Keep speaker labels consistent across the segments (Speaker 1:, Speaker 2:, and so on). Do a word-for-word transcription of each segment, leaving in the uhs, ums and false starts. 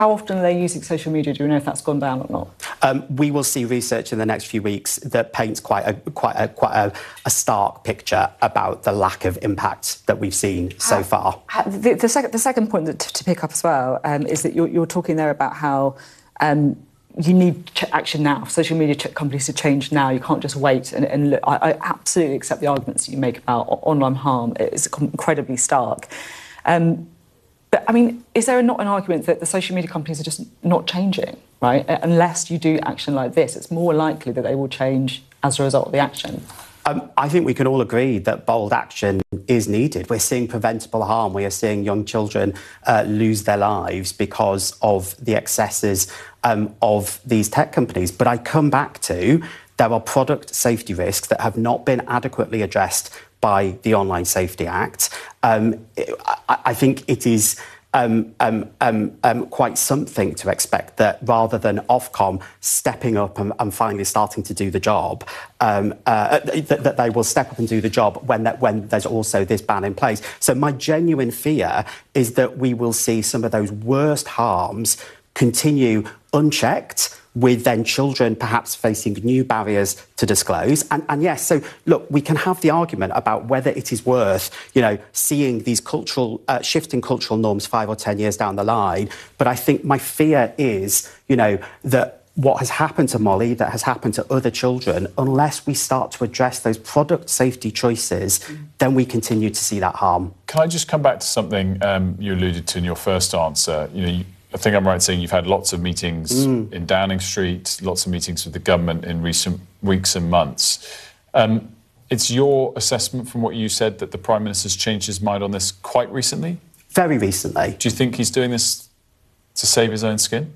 Speaker 1: How often are they using social media? Do we know if that's gone down or not?
Speaker 2: Um, we will see research in the next few weeks that paints quite a quite a quite a, a stark picture about the lack of impact that we've seen so
Speaker 1: how,
Speaker 2: far.
Speaker 1: How, the, the, second, the second point that, to, to pick up as well um, is that you're, you're talking there about how um, you need action now. Social media companies to change now. You can't just wait. And, and look, I, I absolutely accept the arguments that you make about online harm. It's incredibly stark. Um, But, I mean, is there not an argument that the social media companies are just not changing, right? Unless you do action like this, it's more likely that they will change as a result of the action.
Speaker 2: Um, I think we can all agree that bold action is needed. We're seeing preventable harm. We are seeing young children uh, lose their lives because of the excesses um, of these tech companies. But I come back to there are product safety risks that have not been adequately addressed by the Online Safety Act. Um, I, I think it is um, um, um, um, quite something to expect that rather than Ofcom stepping up and, and finally starting to do the job, um, uh, that, that they will step up and do the job when, that, when there's also this ban in place. So my genuine fear is that we will see some of those worst harms continue unchecked, with then children perhaps facing new barriers to disclose. And, and yes, so look, we can have the argument about whether it is worth, you know, seeing these cultural, uh, shifting cultural norms five or ten years down the line. But I think my fear is, you know, that what has happened to Molly, that has happened to other children, unless we start to address those product safety choices, mm. then we continue to see that harm.
Speaker 3: Can I just come back to something um, you alluded to in your first answer? You know, you, I think I'm right in saying you've had lots of meetings mm. in Downing Street, lots of meetings with the government in recent weeks and months. Um, it's your assessment from what you said that the Prime Minister's changed his mind on this quite recently?
Speaker 2: Very recently.
Speaker 3: Do you think he's doing this to save his own skin?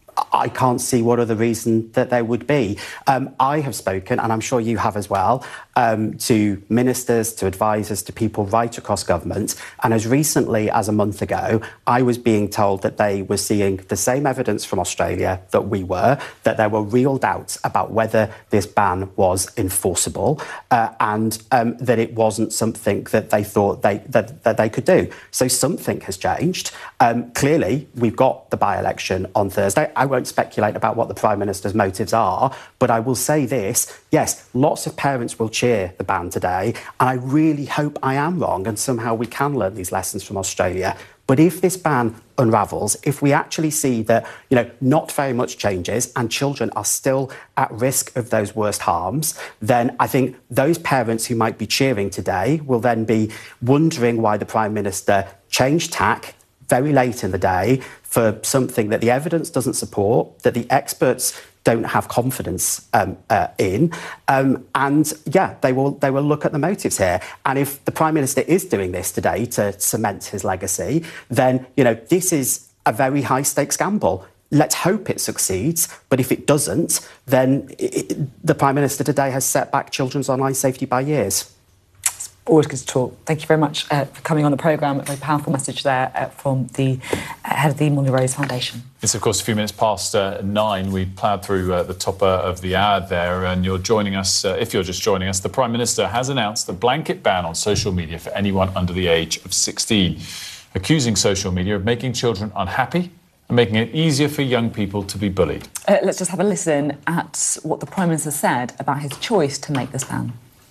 Speaker 2: I can't see what other reason that there would be. Um, I have spoken, and I'm sure you have as well, um, to ministers, to advisors, to people right across government. And as recently as a month ago, I was being told that they were seeing the same evidence from Australia that we were, that there were real doubts about whether this ban was enforceable, uh, and um, that it wasn't something that they thought they that, that they could do. So something has changed. Um, clearly, we've got the by-election on Thursday. I won't speculate about what the Prime Minister's motives are, but I will say this, yes, lots of parents will cheer the ban today, and I really hope I am wrong and somehow we can learn these lessons from Australia. But if this ban unravels, if we actually see that, you know, not very much changes and children are still at risk of those worst harms, then I think those parents who might be cheering today will then be wondering why the Prime Minister changed tack very late in the day for something that the evidence doesn't support, that the experts don't have confidence um, uh, in. Um, and, yeah, they will they will look at the motives here. And if the Prime Minister is doing this today to cement his legacy, then, you know, this is a very high-stakes gamble. Let's hope it succeeds. But if it doesn't, then it, the Prime Minister today has set back children's online safety by years.
Speaker 1: Always good to talk. Thank you very much uh, for coming on the programme. A very powerful message there uh, from the uh, head of the Molly Rose Foundation.
Speaker 3: It's, of course, a few minutes past uh, nine. We ploughed through uh, the top uh, of the hour there, and you're joining us, uh, if you're just joining us, the Prime Minister has announced a blanket ban on social media for anyone under the age of sixteen, accusing social media of making children unhappy and making it easier for young people to be bullied.
Speaker 1: Uh, let's just have a listen at what the Prime Minister said about his choice to make this ban.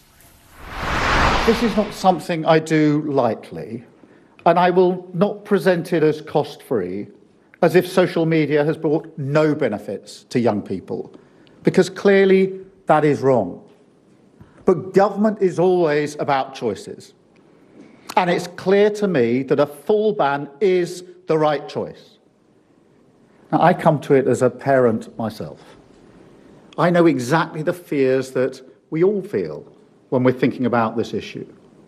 Speaker 4: This is not something I do lightly, and I will not present it as cost-free, as if social media has brought no benefits to young people, because clearly that is wrong. But government is always about choices, and it's clear to me that a full ban is the right choice. Now, I come to it as a parent myself. I know exactly the fears that we all feel when we're thinking about this issue.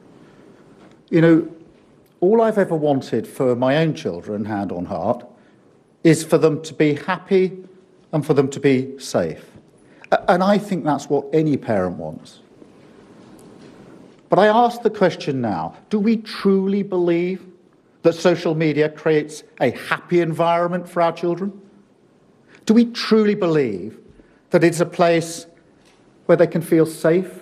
Speaker 4: You know, all I've ever wanted for my own children, hand on heart, is for them to be happy and for them to be safe. And I think that's what any parent wants. But I ask the question now, do we truly believe that social media creates a happy environment for our children? Do we truly believe that it's a place where they can feel safe?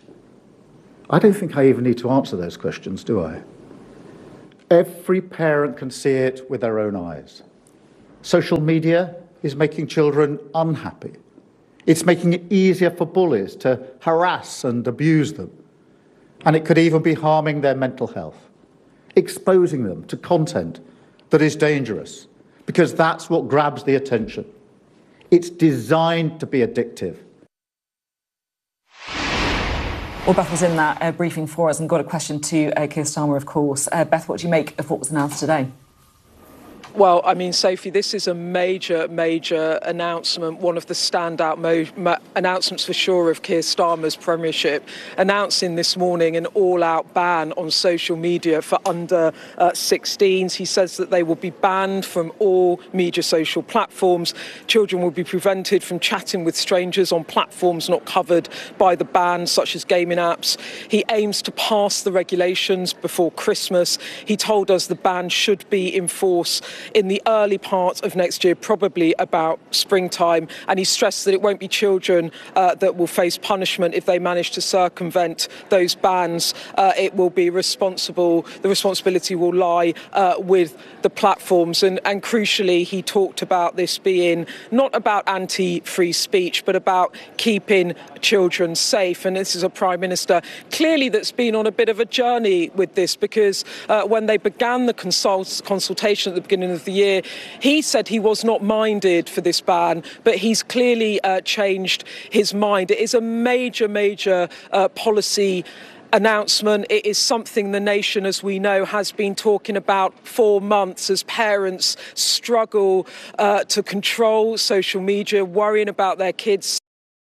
Speaker 4: I don't think I even need to answer those questions, do I? Every parent can see it with their own eyes. Social media is making children unhappy. It's making it easier for bullies to harass and abuse them. And it could even be harming their mental health, exposing them to content that is dangerous, because that's what grabs the attention. It's designed to be addictive.
Speaker 1: Well, Beth was in that uh, briefing for us and got a question to uh, Keir Starmer, of course. Uh, Beth, what do you make of what was announced today?
Speaker 5: Well, I mean, Sophie, this is a major, major announcement, one of the standout mo- mo- announcements for sure of Keir Starmer's premiership, announcing this morning an all-out ban on social media for under uh, sixteens. He says that they will be banned from all media social platforms. Children will be prevented from chatting with strangers on platforms not covered by the ban, such as gaming apps. He aims to pass the regulations before Christmas. He told us the ban should be in force in the early part of next year, probably about springtime, and he stressed that it won't be children uh, that will face punishment if they manage to circumvent those bans. Uh, it will be responsible, the responsibility will lie uh, with the platforms, and, and crucially he talked about this being not about anti-free speech but about keeping children safe. And this is a Prime Minister clearly that's been on a bit of a journey with this, because uh, when they began the consult- consultation at the beginning of the year, he said he was not minded for this ban, but he's clearly uh, changed his mind. It is a major, major uh, policy announcement. It is something the nation, as we know, has been talking about for months as parents struggle uh, to control social media, worrying about their kids'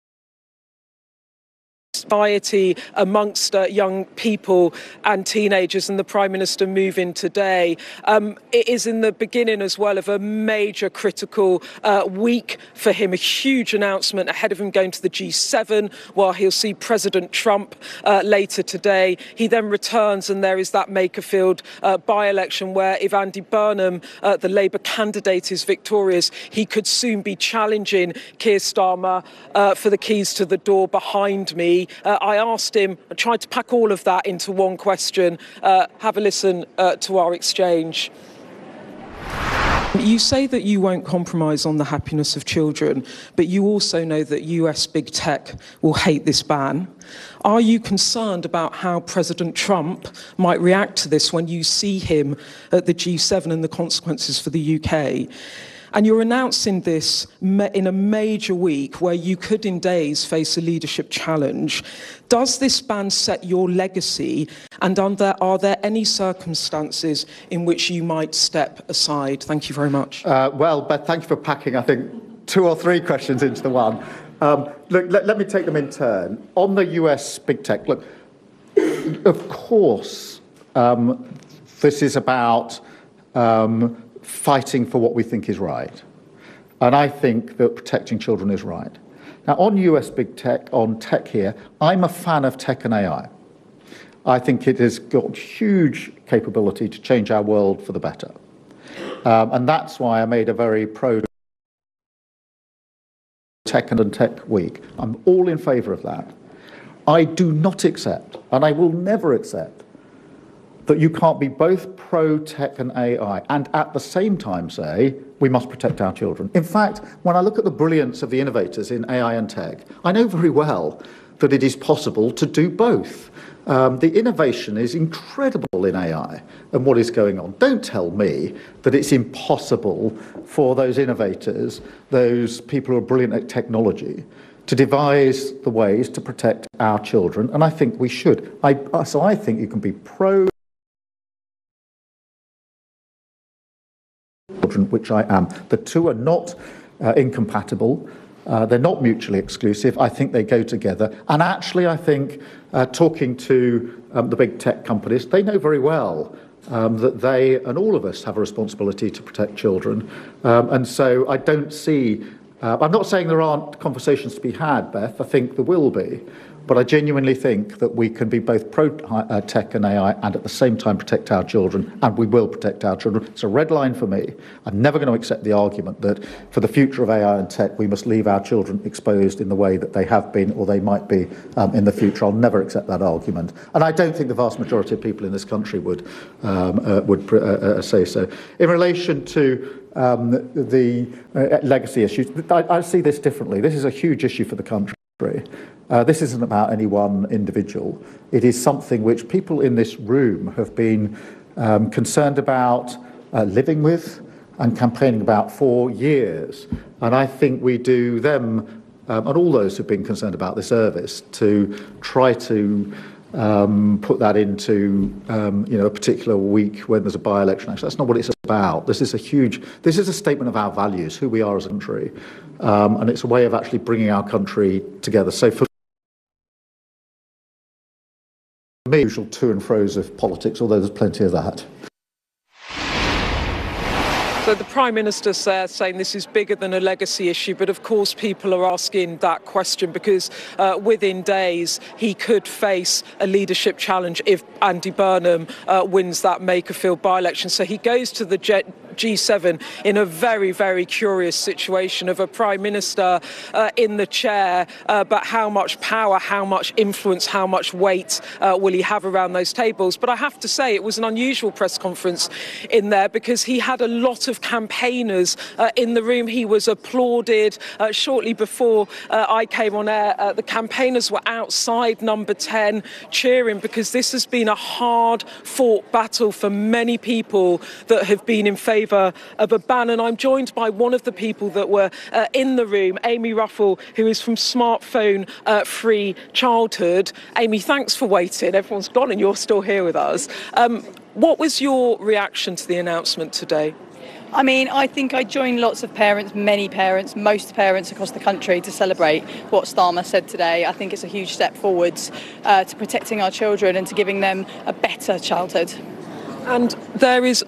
Speaker 5: anxiety amongst uh, young people and teenagers, and the Prime Minister moving today. Um, it is in the beginning as well of a major critical uh, week for him, a huge announcement ahead of him going to the G seven, while he'll see President Trump uh, later today. He then returns, and there is that Makerfield uh, by-election where if Andy Burnham, uh, the Labour candidate, is victorious, he could soon be challenging Keir Starmer uh, for the keys to the door behind me. Uh, I asked him, I tried to pack all of that into one question. Uh, have a listen uh, to our exchange. You say that you won't compromise on the happiness of children, but you also know that U S big tech will hate this ban. Are you concerned about how President Trump might react to this when you see him at the G seven and the consequences for the U K? And you're announcing this in a major week where you could in days face a leadership challenge. Does this ban set your legacy, and are there, are there any circumstances in which you might step aside? Thank you very much.
Speaker 4: Uh, well, Beth, thank you for packing, I think, two or three questions into the one. Um, look, let, let me take them in turn. On the U S big tech, look, of course, um, this is about um, fighting for what we think is right. And I think that protecting children is right. Now, on U S big tech, on tech here, I'm a fan of tech and A I. I think it has got huge capability to change our world for the better. Um, and that's why I made a very pro tech and tech week. I'm all in favour of that. I do not accept, and I will never accept, that you can't be both pro-tech and A I and at the same time say we must protect our children. In fact, when I look at the brilliance of the innovators in A I and tech, I know very well that it is possible to do both. Um, the innovation is incredible in A I and what is going on. Don't tell me that it's impossible for those innovators, those people who are brilliant at technology, to devise the ways to protect our children, and I think we should. I, so I think you can be pro children, which I am. The two are not uh, incompatible. Uh, they're not mutually exclusive. I think they go together. And actually, I think uh, talking to um, the big tech companies, they know very well um, that they and all of us have a responsibility to protect children. Um, and so I don't see, uh, I'm not saying there aren't conversations to be had, Beth. I think there will be. But I genuinely think that we can be both pro-tech and A I and at the same time protect our children, and we will protect our children. It's a red line for me. I'm never going to accept the argument that for the future of A I and tech, we must leave our children exposed in the way that they have been or they might be um, in the future. I'll never accept that argument. And I don't think the vast majority of people in this country would, um, uh, would uh, uh, say so. In relation to um, the uh, legacy issues. I, I see this differently. This is a huge issue for the country. Uh, this isn't about any one individual. It is something which people in this room have been um, concerned about uh, living with and campaigning about for years. And I think we do them, um, and all those who've been concerned about the service, to try to um, put that into um, you know, a particular week when there's a by-election. Actually, that's not what it's about. This is a huge, this is a statement of our values, who we are as a country. Um, and it's a way of actually bringing our country together. So for me, usual to and fro's of politics, although there's plenty of that.
Speaker 5: So the Prime Minister's there saying this is bigger than a legacy issue, but of course people are asking that question because uh, within days he could face a leadership challenge if Andy Burnham uh, wins that Makerfield by-election. So he goes to the jet G seven in a very, very curious situation of a Prime Minister uh, in the chair, uh, but how much power, how much influence, how much weight uh, will he have around those tables? But I have to say it was an unusual press conference in there because he had a lot of campaigners uh, in the room. He was applauded uh, shortly before uh, I came on air. Uh, the campaigners were outside number ten cheering because this has been a hard fought battle for many people that have been in favour of a ban. And I'm joined by one of the people that were uh, in the room, Amy Ruffell, who is from Smartphone uh, Free Childhood. Amy, thanks for waiting. Everyone's gone and you're still here with us. Um, what was your reaction to the announcement today?
Speaker 6: I mean, I think I joined lots of parents, many parents, most parents across the country to celebrate what Starmer said today. I think it's a huge step forwards uh, to protecting our children and to giving them a better childhood.
Speaker 5: And there is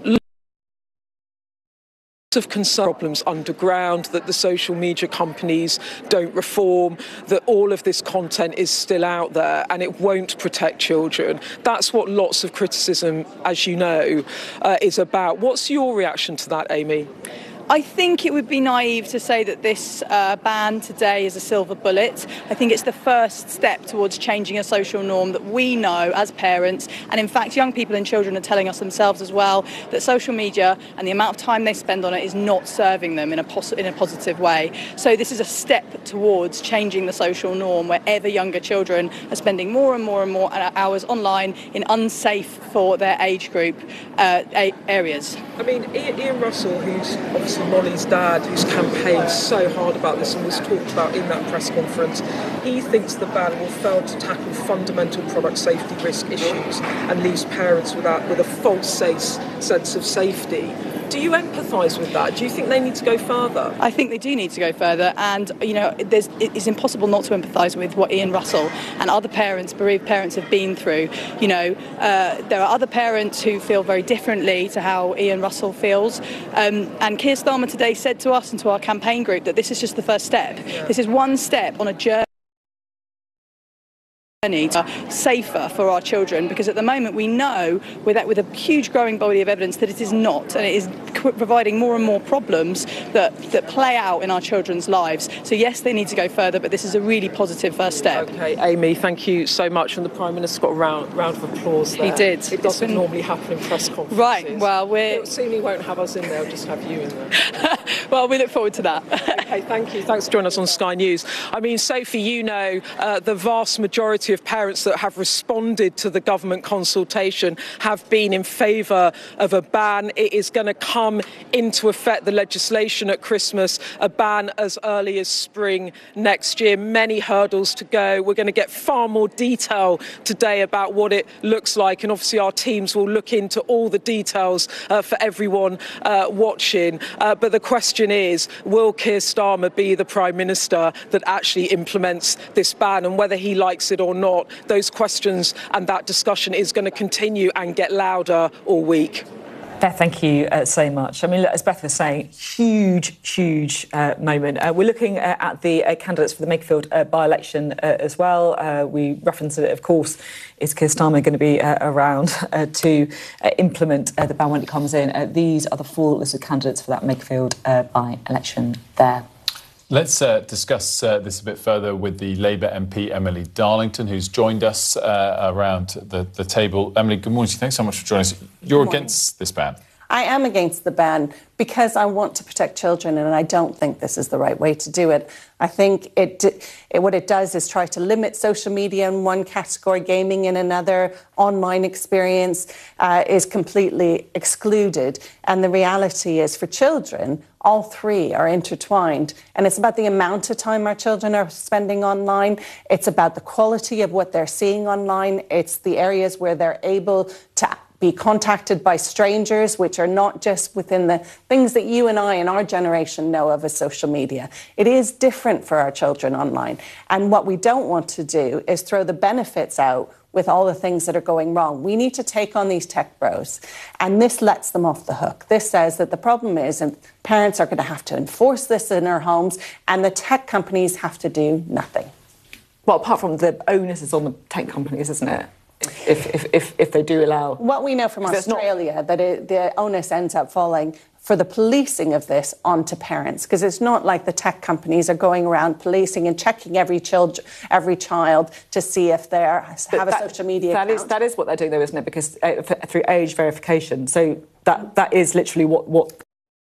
Speaker 5: of concern problems underground, that the social media companies don't reform, that all of this content is still out there and it won't protect children. That's what lots of criticism, as you know, uh, is about. What's your reaction to that, Amy?
Speaker 6: I think it would be naive to say that this uh, ban today is a silver bullet. I think it's the first step towards changing a social norm that we know as parents, and in fact young people and children are telling us themselves as well, that social media and the amount of time they spend on it is not serving them in a, pos- in a positive way. So this is a step towards changing the social norm where ever younger children are spending more and more and more hours online in unsafe for their age group uh, areas.
Speaker 5: I mean, Ian Russell, who's obviously Molly's dad, who's campaigned so hard about this and was talked about in that press conference, he thinks the ban will fail to tackle fundamental product safety risk issues and leaves parents without, with a false sense of safety. Do you empathise with that? Do you think they need to go further?
Speaker 6: I think they do need to go further, and you know, there's, it's impossible not to empathise with what Ian Russell and other parents, bereaved parents, have been through. You know, uh, there are other parents who feel very differently to how Ian Russell feels, um, and Keir Starmer today said to us and to our campaign group that this is just the first step. Yeah. This is one step on a journey safer for our children, because at the moment we know with that, with a huge growing body of evidence that it is not, and it is providing more and more problems that that play out in our children's lives. So yes, they need to go further, but this is a really positive first step.
Speaker 5: Okay, Amy, thank you so much. And the Prime Minister got a round, round of applause there.
Speaker 6: He did.
Speaker 5: It doesn't been... normally happen in press conferences.
Speaker 6: Right, well, we're...
Speaker 5: Soon he won't have us in there, he'll just have you in there.
Speaker 6: Well, we look forward to that.
Speaker 5: Okay, thank you. Thanks for joining us on Sky News. I mean, Sophie, you know, uh, the vast majority of parents that have responded to the government consultation have been in favour of a ban. It is going to come into effect, the legislation, at Christmas, a ban as early as spring next year. Many hurdles to go. We're going to get far more detail today about what it looks like, and obviously our teams will look into all the details uh, for everyone uh, watching. Uh, but the question is, will Keir Starmer be the Prime Minister that actually implements this ban? And whether he likes it or not, those questions and that discussion is going to continue and get louder all week.
Speaker 1: Beth, thank you uh, so much. I mean, as Beth was saying, huge, huge uh, moment. Uh, we're looking uh, at the uh, candidates for the Makerfield uh, by-election uh, as well. Uh, we referenced it, of course. Is Keir Starmer going to be uh, around uh, to uh, implement uh, the ban when it comes in? Uh, these are the full list of candidates for that Makerfield uh, by-election there.
Speaker 3: Let's uh, discuss uh, this a bit further with the Labour M P Emily Darlington, who's joined us uh, around the, the table. Emily, good morning. Thanks so much for joining us. You're against this ban.
Speaker 7: I am against the ban because I want to protect children, and I don't think this is the right way to do it. I think it, it what it does is try to limit social media in one category, gaming in another, online experience uh, is completely excluded. And the reality is for children, all three are intertwined. And it's about the amount of time our children are spending online. It's about the quality of what they're seeing online. It's the areas where they're able to be contacted by strangers, which are not just within the things that you and I and our generation know of as social media. It is different for our children online. And what we don't want to do is throw the benefits out with all the things that are going wrong. We need to take on these tech bros, and this lets them off the hook. This says that the problem is, and parents are going to have to enforce this in their homes, and the tech companies have to do nothing.
Speaker 1: Well, apart from the onus is on the tech companies, isn't it? If, if, if, if they do allow...
Speaker 7: What we know from Australia, not... that it, the onus ends up falling for the policing of this onto parents, because it's not like the tech companies are going around policing and checking every child, every child to see if they have but a that, social media
Speaker 1: that
Speaker 7: account.
Speaker 1: Is, that is what they're doing, though, isn't it? Because uh, through age verification. So that that is literally what... what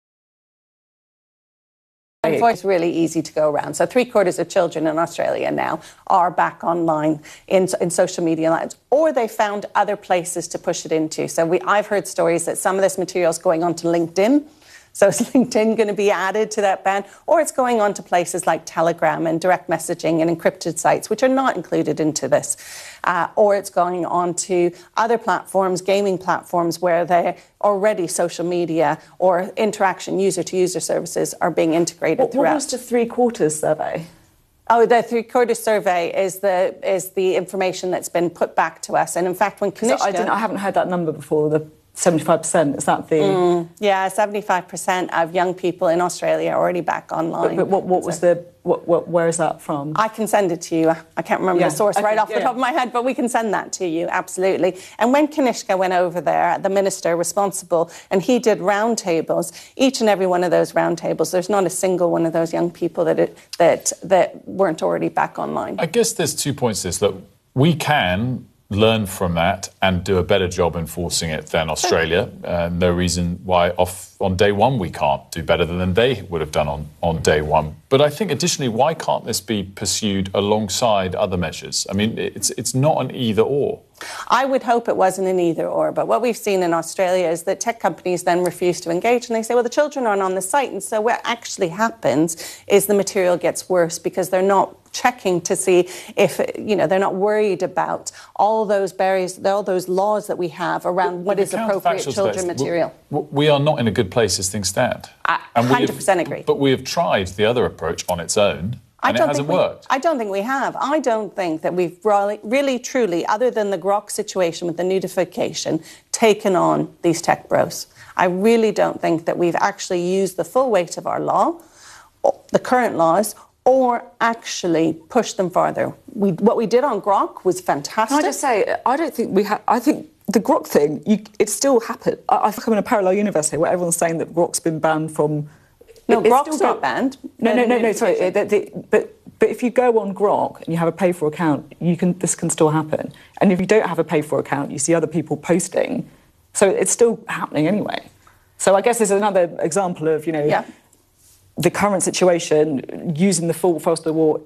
Speaker 7: It's really easy to go around. So three quarters of children in Australia now are back online in, in social media lines, or they found other places to push it into. So we, I've heard stories that some of this material is going onto LinkedIn. So is LinkedIn going to be added to that ban? Or it's going on to places like Telegram and direct messaging and encrypted sites, which are not included into this. Uh, or it's going on to other platforms, gaming platforms, where they're already social media or interaction user-to-user services are being integrated
Speaker 1: what,
Speaker 7: throughout.
Speaker 1: What was the three-quarters survey?
Speaker 7: Oh, the three-quarters survey is the is the information that's been put back to us. And in fact, when Kanishka...
Speaker 1: I, didn't, I haven't heard that number before, the seventy-five percent, is that the...
Speaker 7: Mm, yeah, seventy-five percent of young people in Australia are already back online.
Speaker 1: But, but what, what was the... What, what, where is that from?
Speaker 7: I can send it to you. I can't remember yeah. the source okay. right off yeah, the top yeah. of my head, but we can send that to you, absolutely. And when Kanishka went over there, the minister responsible, and he did roundtables, each and every one of those roundtables, there's not a single one of those young people that it, that that weren't already back online.
Speaker 3: I guess there's two points to this. Look, we can learn from that and do a better job enforcing it than Australia. Uh, no reason why off on day one we can't do better than they would have done on, on day one. But I think additionally, why can't this be pursued alongside other measures? I mean, it's it's not an either or.
Speaker 7: I would hope it wasn't an either or, but what we've seen in Australia is that tech companies then refuse to engage, and they say, well, the children aren't on the site. And so what actually happens is the material gets worse because they're not checking to see if, you know, they're not worried about all those barriers, all those laws that we have around what is appropriate children material.
Speaker 3: We are not in a good place as things stand.
Speaker 7: I one hundred percent agree.
Speaker 3: But we have tried the other approach on its own, and it hasn't
Speaker 7: we,
Speaker 3: worked.
Speaker 7: I don't think we have. I don't think that we've really, really, truly, other than the Grok situation with the nudification, taken on these tech bros. I really don't think that we've actually used the full weight of our law, the current laws, or actually push them farther. We, what we did on Grok was fantastic.
Speaker 1: Can I just say, I don't think we have... I think the Grok thing, you, it still happened. I, I think I'm in a parallel universe here where everyone's saying that Grok's been banned from...
Speaker 7: No, it, Grok's not banned.
Speaker 1: No, no, no, no, sorry. The, the, but, but if you go on Grok and you have a pay-for account, you can. This can still happen. And if you don't have a pay-for account, you see other people posting. So it's still happening anyway. So I guess there's another example of, you know...
Speaker 7: Yeah.
Speaker 1: The current situation, using the full Foster War.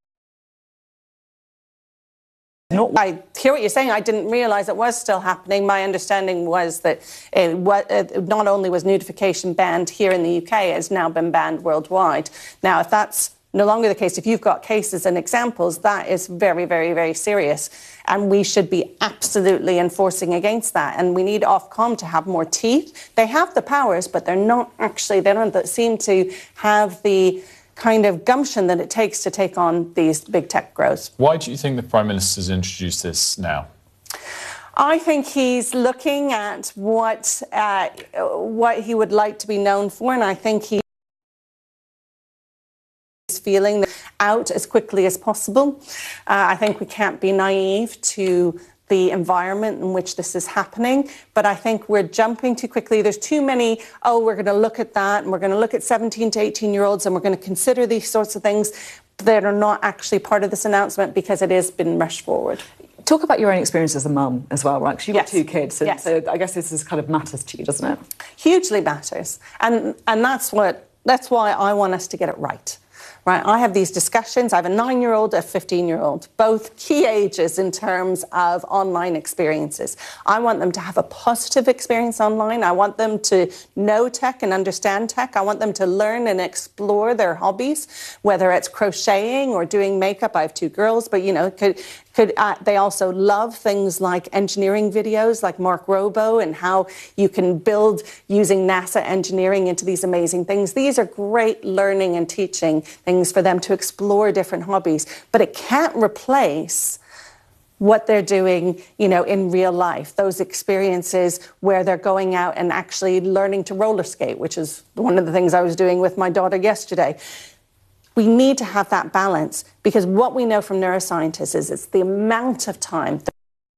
Speaker 7: Not... I hear what you're saying. I didn't realise it was still happening. My understanding was that it was, it not only was nudification banned here in the U K, it has now been banned worldwide. Now, if that's no longer the case, if you've got cases and examples, that is very, very, very serious. And we should be absolutely enforcing against that. And we need Ofcom to have more teeth. They have the powers, but they're not actually, they don't seem to have the kind of gumption that it takes to take on these big tech growths.
Speaker 3: Why do you think the Prime Minister's introduced this now?
Speaker 7: I think he's looking at what, uh, what he would like to be known for, and I think he feeling out as quickly as possible. Uh, I think we can't be naive to the environment in which this is happening, but I think we're jumping too quickly. There's too many, oh, we're going to look at that, and we're going to look at seventeen to eighteen-year-olds, and we're going to consider these sorts of things that are not actually part of this announcement because it has been rushed forward.
Speaker 1: Talk about your own experience as a mum as well, right? Because you've
Speaker 7: Yes.
Speaker 1: got two kids, and
Speaker 7: Yes.
Speaker 1: so I guess this is kind of matters to you, doesn't it?
Speaker 7: Hugely matters, and and that's what that's why I want us to get it right. Right, I have these discussions. I have a nine-year-old, a fifteen-year-old, both key ages in terms of online experiences. I want them to have a positive experience online. I want them to know tech and understand tech. I want them to learn and explore their hobbies, whether it's crocheting or doing makeup. I have two girls, but you know, could could uh, they also love things like engineering videos, like Mark Robo, and how you can build using NASA engineering into these amazing things. These are great learning and teaching things for them to explore different hobbies, but it can't replace what they're doing, you know, in real life, those experiences where they're going out and actually learning to roller skate, which is one of the things I was doing with my daughter yesterday. We need to have that balance, because what we know from neuroscientists is it's the amount of time they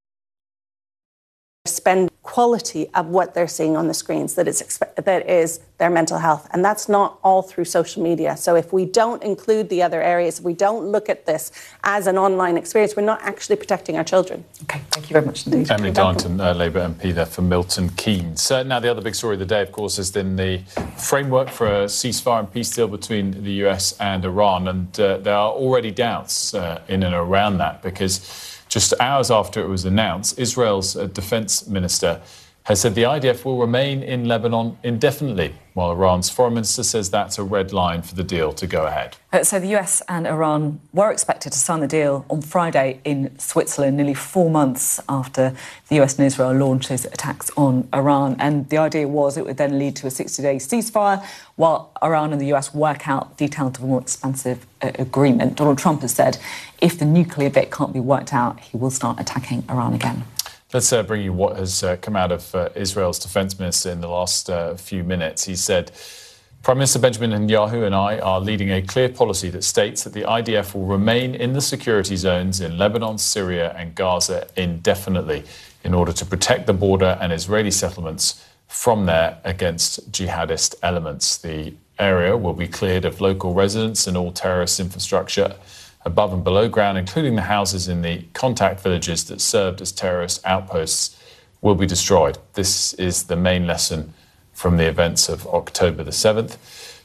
Speaker 7: spend quality of what they're seeing on the screens that is expe- that is their mental health, and that's not all through social media. So if we don't include the other areas, if we don't look at this as an online experience, we're not actually protecting our children.
Speaker 1: Okay, thank you very much indeed.
Speaker 3: Emily Darlington, uh, Labour M P there for Milton Keynes. Uh, now, the other big story of the day, of course, has been the framework for a ceasefire and peace deal between the U S and Iran, and uh, there are already doubts uh, in and around that, because just hours after it was announced, Israel's uh, defence minister has said the I D F will remain in Lebanon indefinitely, while Iran's foreign minister says that's a red line for the deal to go ahead.
Speaker 1: Uh, so the U S and Iran were expected to sign the deal on Friday in Switzerland, nearly four months after the U S and Israel launched those attacks on Iran. And the idea was it would then lead to a sixty-day ceasefire while Iran and the U S work out details of a more expansive uh, agreement. Donald Trump has said if the nuclear bit can't be worked out, he will start attacking Iran again.
Speaker 3: Let's uh, bring you what has uh, come out of uh, Israel's defence minister in the last uh, few minutes. He said, Prime Minister Benjamin Netanyahu and I are leading a clear policy that states that the I D F will remain in the security zones in Lebanon, Syria and Gaza indefinitely in order to protect the border and Israeli settlements from there against jihadist elements. The area will be cleared of local residents and all terrorist infrastructure above and below ground, including the houses in the contact villages that served as terrorist outposts, will be destroyed. This is the main lesson from the events of October the seventh.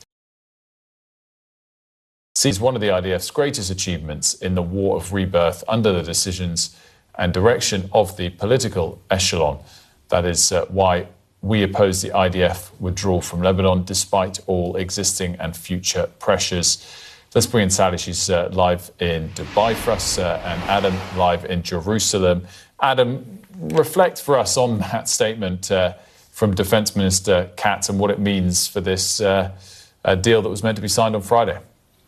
Speaker 3: Sees one of the I D F's greatest achievements in the war of rebirth under the decisions and direction of the political echelon. That is uh, why we oppose the I D F withdrawal from Lebanon, despite all existing and future pressures. Let's bring in Sally. She's uh, live in Dubai for us, uh, and Adam live in Jerusalem. Adam, reflect for us on that statement uh, from Defence Minister Katz and what it means for this uh, uh, deal that was meant to be signed on Friday.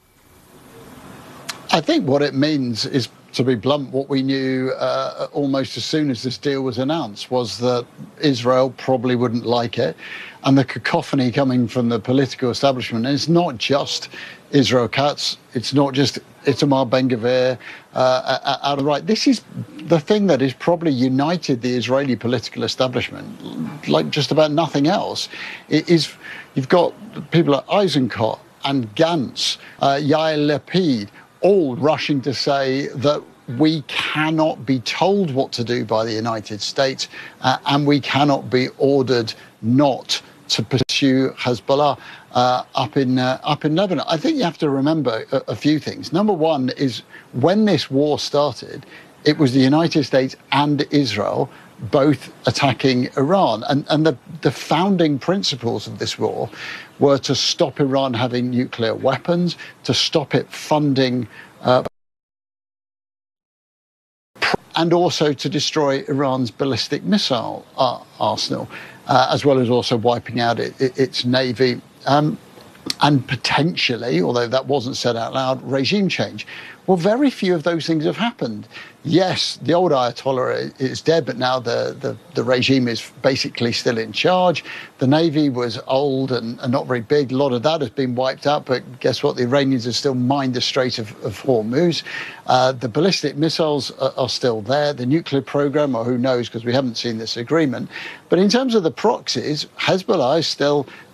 Speaker 8: I think what it means is, to be blunt, what we knew uh, almost as soon as this deal was announced, was that Israel probably wouldn't like it. And the cacophony coming from the political establishment, and it's not just Israel Katz, it's not just Itamar Ben-Gvir uh, out of the right. This is the thing that has probably united the Israeli political establishment, like just about nothing else. It is, you've got people like Eisenkot and Gantz, uh, Yair Lapid, all rushing to say that we cannot be told what to do by the United States, uh, and we cannot be ordered not to pursue Hezbollah uh, up in uh, up in Lebanon. I think you have to remember a, a few things. Number one is, when this war started, it was the United States and Israel both attacking Iran. And, and the, the founding principles of this war were to stop Iran having nuclear weapons, to stop it funding uh, and also to destroy Iran's ballistic missile uh, arsenal, uh, as well as also wiping out it, it, its navy, um, and potentially, although that wasn't said out loud, regime change. Well, very few of those things have happened. Yes, the old Ayatollah is dead, but now the, the, the regime is basically still in charge. The navy was old and, and not very big. A lot of that has been wiped out, but guess what? The Iranians have still mined the Strait of, of Hormuz. Uh, the ballistic missiles are, are still there. The nuclear program, or who knows, because we haven't seen this agreement. But in terms of the proxies, Hezbollah is still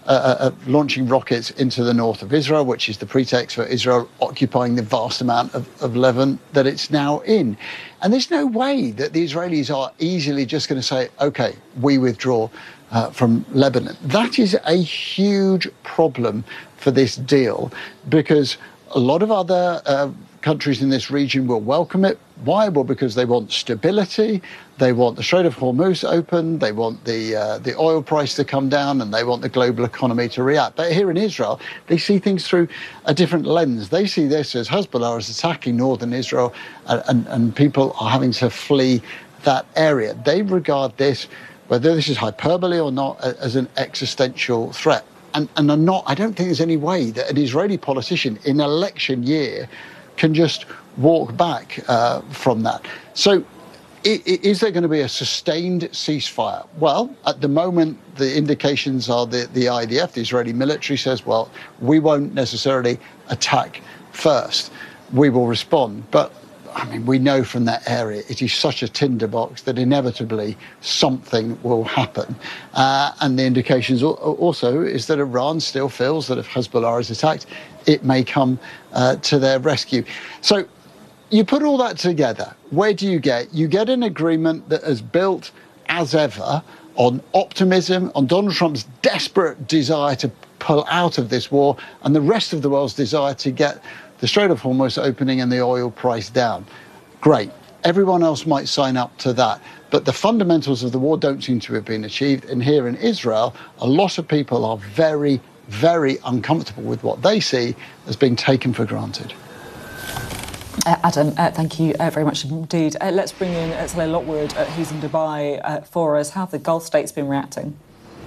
Speaker 8: uh, uh, launching rockets into the north of Israel, which is the pretext for Israel occupying the vast amount of, of Lebanon that it's now in. And there's no way that the Israelis are easily just going to say, OK, we withdraw uh, from Lebanon. That is a huge problem for this deal, because a lot of other uh, countries in this region will welcome it. Why? Well, because they want stability, they want the Strait of Hormuz open, they want the uh, the oil price to come down, and they want the global economy to react. But here in Israel, they see things through a different lens. They see this as Hezbollah is attacking northern Israel, and, and, and people are having to flee that area. They regard this, whether this is hyperbole or not, as an existential threat. And, and are not, I don't think there's any way that an Israeli politician in election year can just walk back uh, from that. So I- is there going to be a sustained ceasefire? Well, at the moment, the indications are that the I D F, the Israeli military, says, well, we won't necessarily attack first. We will respond. But I mean, we know from that area it is such a tinderbox that inevitably something will happen. Uh, and the indications also is that Iran still feels that if Hezbollah is attacked, it may come uh, to their rescue. So you put all that together, where do you get? You get an agreement that is built, as ever, on optimism, on Donald Trump's desperate desire to pull out of this war, and the rest of the world's desire to get the Strait of Hormuz opening and the oil price down. Great. Everyone else might sign up to that. But the fundamentals of the war don't seem to have been achieved. And here in Israel, a lot of people are very, very uncomfortable with what they see as being taken for granted.
Speaker 1: Uh, Adam, uh, thank you uh, very much indeed. Uh, let's bring in uh, Saleh Lockwood, uh, who's in Dubai uh, for us. How have the Gulf states been reacting?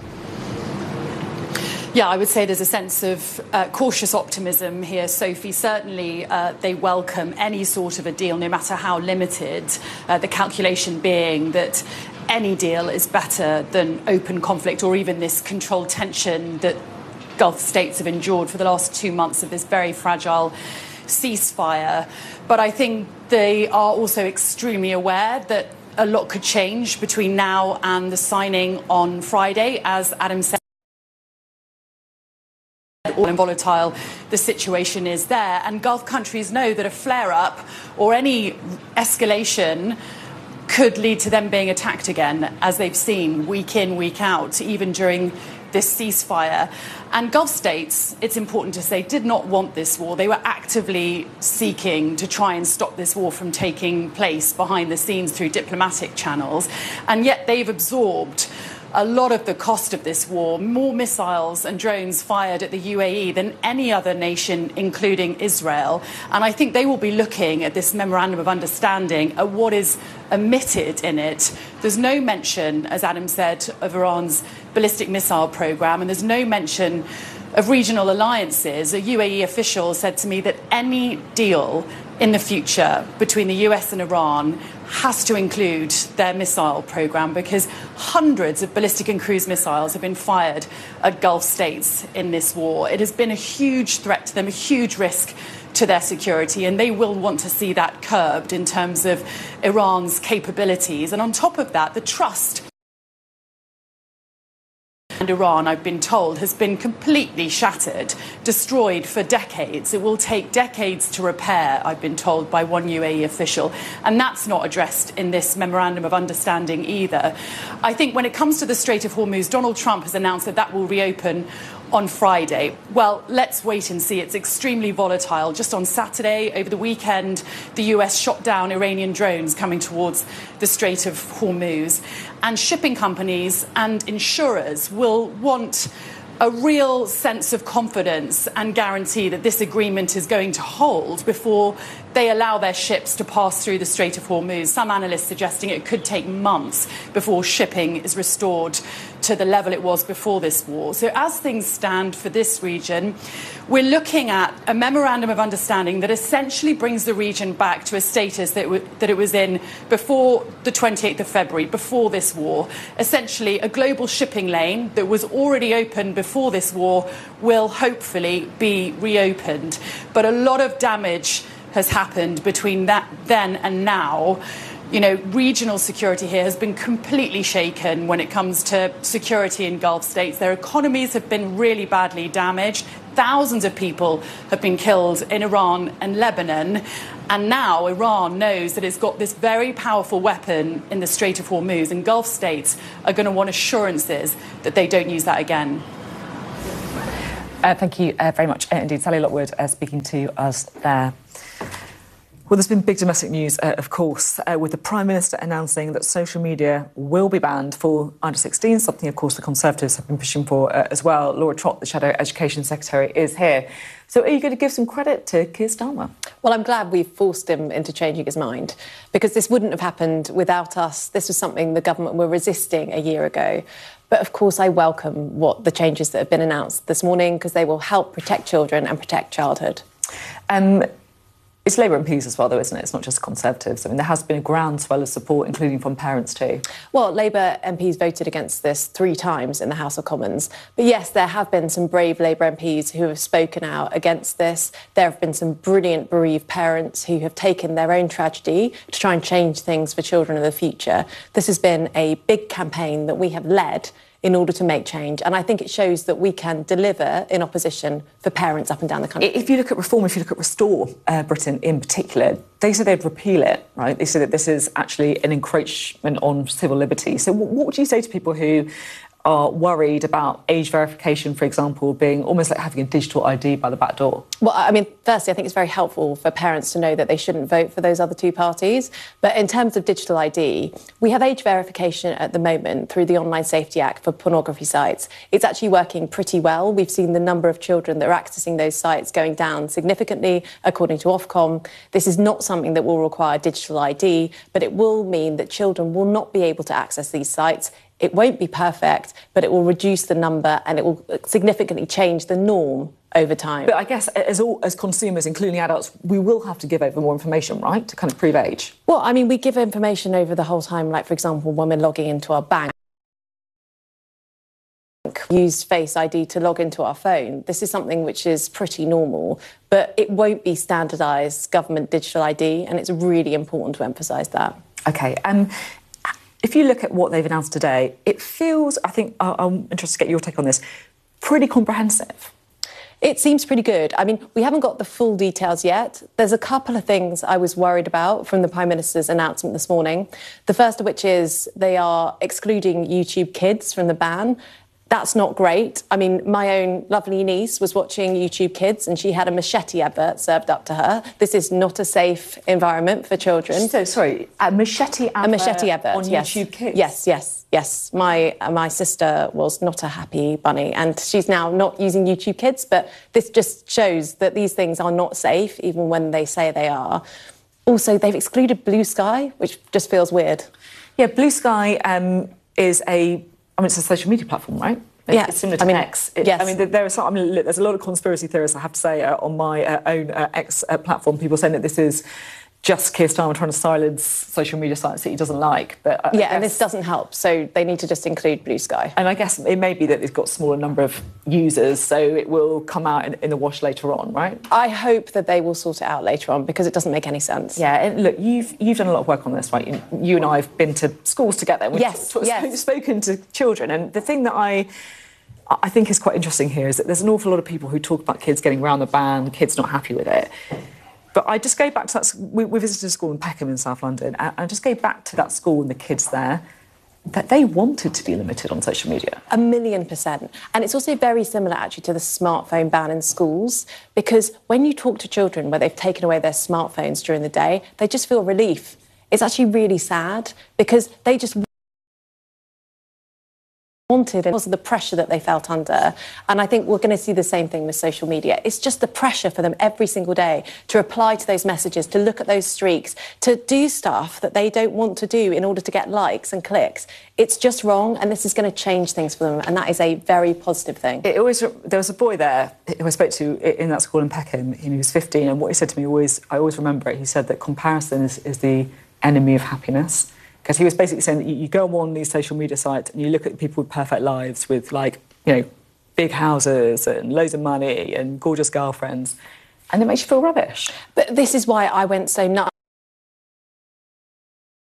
Speaker 9: Yeah, I would say there's a sense of uh, cautious optimism here, Sophie. Certainly, uh, they welcome any sort of a deal, no matter how limited, uh, the calculation being that any deal is better than open conflict or even this controlled tension that Gulf states have endured for the last two months of this very fragile ceasefire. But I think they are also extremely aware that a lot could change between now and the signing on Friday, as Adam said. And volatile the situation is there, and Gulf countries know that a flare-up or any escalation could lead to them being attacked again, as they've seen week in, week out, even during this ceasefire. And Gulf states, it's important to say, did not want this war. They were actively seeking to try and stop this war from taking place behind the scenes through diplomatic channels, and yet they've absorbed a lot of the cost of this war, more missiles and drones fired at the U A E than any other nation, including Israel. And I think they will be looking at this memorandum of understanding at what is omitted in it. There's no mention, as Adam said, of Iran's ballistic missile program, and there's no mention of regional alliances. A U A E official said to me that any deal in the future between the U S and Iran has to include their missile program, because hundreds of ballistic and cruise missiles have been fired at Gulf states in this war. It has been a huge threat to them, a huge risk to their security, and they will want to see that curbed in terms of Iran's capabilities. And on top of that, the trust and Iran, I've been told, has been completely shattered, destroyed for decades. It will take decades to repair, I've been told by one U A E official. And that's not addressed in this memorandum of understanding either. I think when it comes to the Strait of Hormuz, Donald Trump has announced that that will reopen on Friday. Well, let's wait and see. It's extremely volatile. Just on Saturday, over the weekend, the U S shot down Iranian drones coming towards the Strait of Hormuz. And shipping companies and insurers will want a real sense of confidence and guarantee that this agreement is going to hold before they allow their ships to pass through the Strait of Hormuz. Some analysts suggesting it could take months before shipping is restored to the level it was before this war. So as things stand for this region, we're looking at a memorandum of understanding that essentially brings the region back to a status that, w- that it was in before the twenty-eighth of February, before this war. Essentially, a global shipping lane that was already open before this war will hopefully be reopened. But a lot of damage has happened between that then and now. You know, regional security here has been completely shaken when it comes to security in Gulf states. Their economies have been really badly damaged. Thousands of people have been killed in Iran and Lebanon. And now Iran knows that it's got this very powerful weapon in the Strait of Hormuz, and Gulf states are going to want assurances that they don't use that again.
Speaker 1: Uh, thank you uh, very much uh, indeed. Sally Lockwood uh, speaking to us there. Well, there's been big domestic news, uh, of course, uh, with the Prime Minister announcing that social media will be banned for under sixteen, something, of course, the Conservatives have been pushing for uh, as well. Laura Trott, the Shadow Education Secretary, is here. So are you going to give some credit to Keir Starmer?
Speaker 10: Well, I'm glad we've forced him into changing his mind, because this wouldn't have happened without us. This was something the government were resisting a year ago. But, of course, I welcome what the changes that have been announced this morning, because they will help protect children and protect childhood.
Speaker 1: Um, It's Labour M Ps as well, though, isn't it? It's not just Conservatives. I mean, there has been a groundswell of support, including from parents too.
Speaker 10: Well, Labour M Ps voted against this three times in the House of Commons. But yes, there have been some brave Labour M Ps who have spoken out against this. There have been some brilliant bereaved parents who have taken their own tragedy to try and change things for children of the future. This has been a big campaign that we have led in order to make change. And I think it shows that we can deliver in opposition for parents up and down the country.
Speaker 1: If you look at Reform, if you look at Restore uh, Britain in particular, they said they'd repeal it, right? They said that this is actually an encroachment on civil liberty. So what would you say to people who are worried about age verification, for example, being almost like having a digital I D by the back door?
Speaker 10: Well, I mean, firstly, I think it's very helpful for parents to know that they shouldn't vote for those other two parties. But in terms of digital I D, we have age verification at the moment through the Online Safety Act for pornography sites. It's actually working pretty well. We've seen the number of children that are accessing those sites going down significantly, according to Ofcom. This is not something that will require digital I D, but it will mean that children will not be able to access these sites. It won't be perfect, but it will reduce the number and it will significantly change the norm over time.
Speaker 1: But I guess as all as consumers, including adults, we will have to give over more information, right, to kind of prove age?
Speaker 10: Well, I mean, we give information over the whole time, like, for example, when we're logging into our bank, use Face I D to log into our phone. This is something which is pretty normal, but it won't be standardised government digital I D, and it's really important to emphasise that.
Speaker 1: OK. Um, If you look at what they've announced today, it feels, I think, I'm interested to get your take on this, pretty comprehensive.
Speaker 10: It seems pretty good. I mean, we haven't got the full details yet. There's a couple of things I was worried about from the Prime Minister's announcement this morning. The first of which is they are excluding YouTube Kids from the ban. That's not great. I mean, my own lovely niece was watching YouTube Kids and she had a machete advert served up to her. This is not a safe environment for children.
Speaker 1: So, sorry, a machete advert,
Speaker 10: a machete advert
Speaker 1: on
Speaker 10: yes.
Speaker 1: YouTube Kids?
Speaker 10: Yes, yes, yes. My, uh, my sister was not a happy bunny and she's now not using YouTube Kids, but this just shows that these things are not safe, even when they say they are. Also, they've excluded Blue Sky, which just feels weird.
Speaker 1: Yeah, Blue Sky um, is a... I mean, it's a social media platform, right?
Speaker 10: Yeah,
Speaker 1: it's similar to
Speaker 10: I mean,
Speaker 1: X. It,
Speaker 10: yes.
Speaker 1: I mean, there are some. I mean, look, there's a lot of conspiracy theorists, I have to say, uh, on my uh, own uh, X uh, platform. People saying that this is just Keir Starmer trying to silence social media sites that he doesn't like. But I
Speaker 10: yeah,
Speaker 1: guess,
Speaker 10: and this doesn't help. So they need to just include Blue Sky.
Speaker 1: And I guess it may be that it's got a smaller number of users, so it will come out in, in the wash later on, right?
Speaker 10: I hope that they will sort it out later on, because it doesn't make any sense.
Speaker 1: Yeah, and look, you've you've done a lot of work on this, right? You, you and I have been to schools together. And we've
Speaker 10: Yes,
Speaker 1: t-
Speaker 10: yes.
Speaker 1: spoken to children, and the thing that I. I think is quite interesting here is that there's an awful lot of people who talk about kids getting around the ban, kids not happy with it. But I just go back to that. We, we visited a school in Peckham in South London, and I just go back to that school and the kids there, that they wanted to be limited on social media.
Speaker 10: A million percent. And it's also very similar, actually, to the smartphone ban in schools, because when you talk to children where they've taken away their smartphones during the day, they just feel relief. It's actually really sad, because they just wanted because of the pressure that they felt under. And I think we're going to see the same thing with social media. It's just the pressure for them every single day to reply to those messages, to look at those streaks, to do stuff that they don't want to do in order to get likes and clicks. It's just wrong, and this is going to change things for them, and that is a very positive thing.
Speaker 1: It always, there was a boy there who I spoke to in that school in Peckham, he was fifteen, and what he said to me always, I always remember it, he said that comparison is, is the enemy of happiness. Because he was basically saying that you, you go on these social media sites and you look at people with perfect lives with, like, you know, big houses and loads of money and gorgeous girlfriends, and it makes you feel rubbish.
Speaker 10: But this is why I went so nuts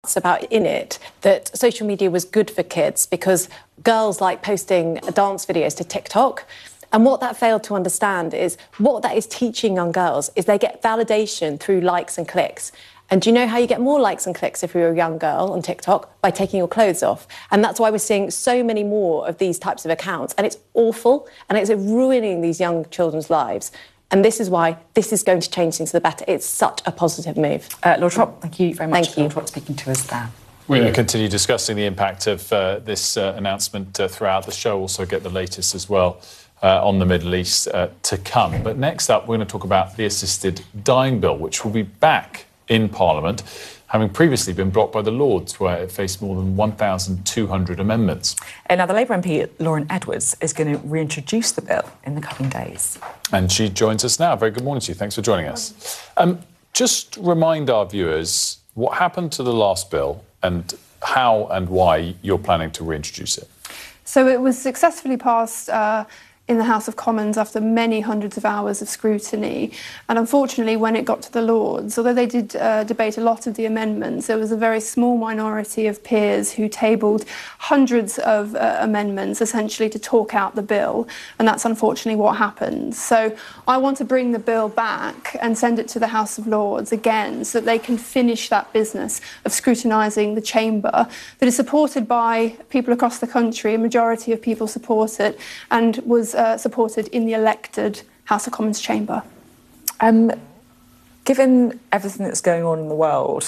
Speaker 10: about in it that social media was good for kids because girls like posting dance videos to TikTok. And what that failed to understand is what that is teaching young girls is they get validation through likes and clicks. And do you know how you get more likes and clicks if you're a young girl on TikTok? By taking your clothes off. And that's why we're seeing so many more of these types of accounts. And it's awful, and it's ruining these young children's lives. And this is why this is going to change things for the better. It's such a positive move.
Speaker 1: Uh, Lord Trott, thank you very much.
Speaker 10: Thank you.
Speaker 1: Lord Trott speaking to us there.
Speaker 3: We're going to continue discussing the impact of uh, this uh, announcement uh, throughout the show. Also get the latest as well uh, on the Middle East uh, to come. But next up, we're going to talk about the assisted dying bill, which will be back in Parliament, having previously been blocked by the Lords, where it faced more than one thousand two hundred amendments.
Speaker 1: And now the Labour M P, Lauren Edwards, is going to reintroduce the bill in the coming days.
Speaker 3: And she joins us now. Very good morning to you. Thanks for joining us. Um, just remind our viewers what happened to the last bill and how and why you're planning to reintroduce it.
Speaker 11: So it was successfully passed uh, in the House of Commons after many hundreds of hours of scrutiny. And unfortunately, when it got to the Lords, although they did uh, debate a lot of the amendments, there was a very small minority of peers who tabled hundreds of uh, amendments essentially to talk out the bill. And that's unfortunately what happened. So I want to bring the bill back and send it to the House of Lords again so that they can finish that business of scrutinising the chamber that is supported by people across the country. A majority of people support it and was Uh, supported in the elected House of Commons chamber.
Speaker 1: Um, given everything that's going on in the world,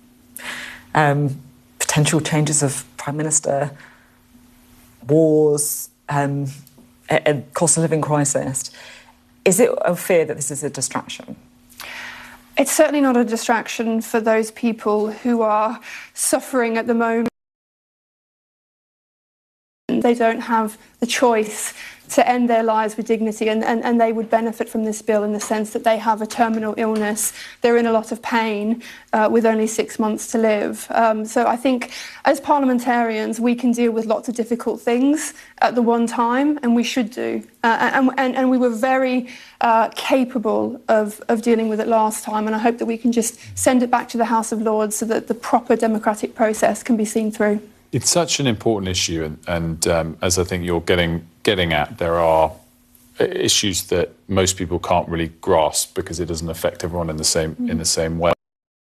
Speaker 1: um, potential changes of Prime Minister, wars, um, a, a cost of living crisis, is it a fear that this is a distraction?
Speaker 11: It's certainly not a distraction for those people who are suffering at the moment. They don't have the choice to end their lives with dignity, and, and, and they would benefit from this bill in the sense that they have a terminal illness, they're in a lot of pain uh, with only six months to live. Um, so I think as parliamentarians we can deal with lots of difficult things at the one time, and we should do. Uh, and, and, and we were very uh, capable of, of dealing with it last time, and I hope that we can just send it back to the House of Lords so that the proper democratic process can be seen through.
Speaker 3: It's such an important issue, and, and um, as I think you're getting getting at, there are issues that most people can't really grasp because it doesn't affect everyone in the same mm. in the same way.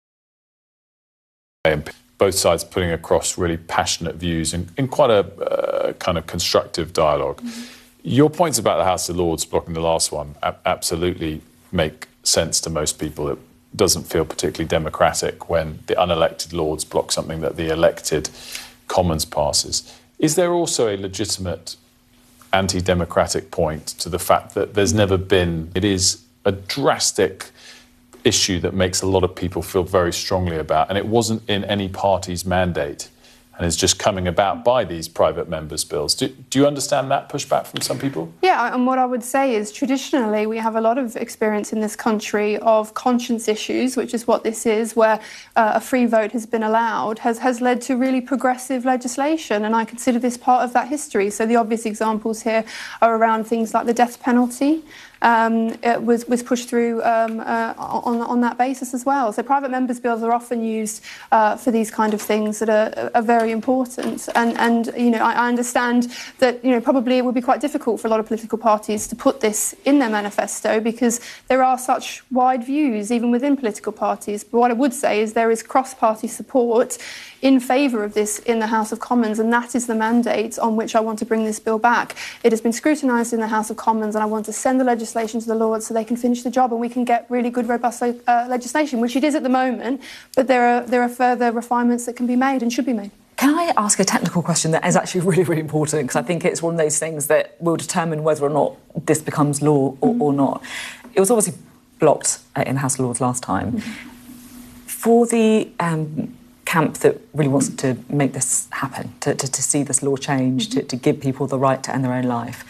Speaker 3: And both sides putting across really passionate views in, in quite a uh, kind of constructive dialogue. Mm. Your points about the House of Lords blocking the last one absolutely make sense to most people. It doesn't feel particularly democratic when the unelected Lords block something that the elected Commons passes. Is there also a legitimate anti-democratic point to the fact that there's never been, it is a drastic issue that makes a lot of people feel very strongly about, and it wasn't in any party's mandate and is just coming about by these private members' bills. Do, do you understand that pushback from some people?
Speaker 11: Yeah, and what I would say is traditionally we have a lot of experience in this country of conscience issues, which is what this is, where uh, a free vote has been allowed, has, has led to really progressive legislation, and I consider this part of that history. So the obvious examples here are around things like the death penalty. Um, it was, was pushed through um, uh, on, on that basis as well. So private members' bills are often used uh, for these kind of things that are, are very important. And, and you know, I, I understand that you know probably it would be quite difficult for a lot of political parties to put this in their manifesto because there are such wide views even within political parties. But what I would say is there is cross-party support in favour of this in the House of Commons, and that is the mandate on which I want to bring this bill back. It has been scrutinised in the House of Commons, and I want to send the legislation to the Lords so they can finish the job and we can get really good, robust uh, legislation, which it is at the moment, but there are, there are further refinements that can be made and should be made.
Speaker 1: Can I ask a technical question that is actually really, really important, because I think it's one of those things that will determine whether or not this becomes law or, mm-hmm. or not. It was obviously blocked uh, in the House of Lords last time. Mm-hmm. For the um, camp that really wants to make this happen, to, to, to see this law change, mm-hmm. to, to give people the right to end their own life,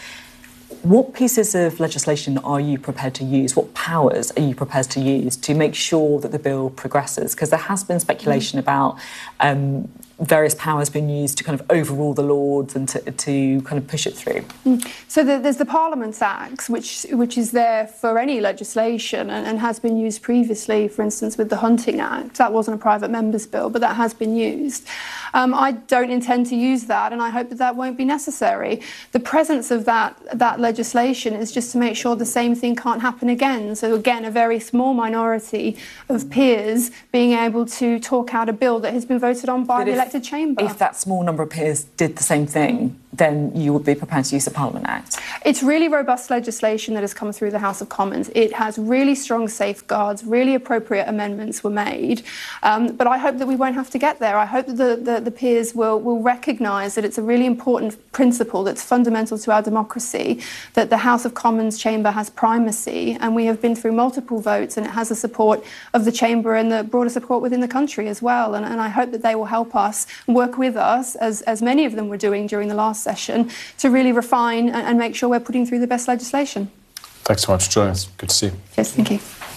Speaker 1: what pieces of legislation are you prepared to use? What powers are you prepared to use to make sure that the bill progresses? Because there has been speculation mm. about um, various powers being used to kind of overrule the Lords and to, to kind of push it through?
Speaker 11: So the, there's the Parliaments Act, which which is there for any legislation and, and has been used previously, for instance, with the Hunting Act. That wasn't a private member's bill, but that has been used. Um, I don't intend to use that, and I hope that that won't be necessary. The presence of that, that legislation is just to make sure the same thing can't happen again. So again, a very small minority of peers being able to talk out a bill that has been voted on by
Speaker 1: But
Speaker 11: the
Speaker 1: if-
Speaker 11: elected chamber.
Speaker 1: If that small number of peers did the same thing, then you would be prepared to use the Parliament Act?
Speaker 11: It's really robust legislation that has come through the House of Commons. It has really strong safeguards, really appropriate amendments were made. Um, but I hope that we won't have to get there. I hope that the, the, the peers will, will recognise that it's a really important principle that's fundamental to our democracy, that the House of Commons chamber has primacy, and we have been through multiple votes, and it has the support of the chamber and the broader support within the country as well. And, and I hope that they will help us work with us, as, as many of them were doing during the last session, to really refine and, and make sure we're putting through the best legislation.
Speaker 3: Thanks so much for joining us. Good to see you.
Speaker 11: Yes, thank you.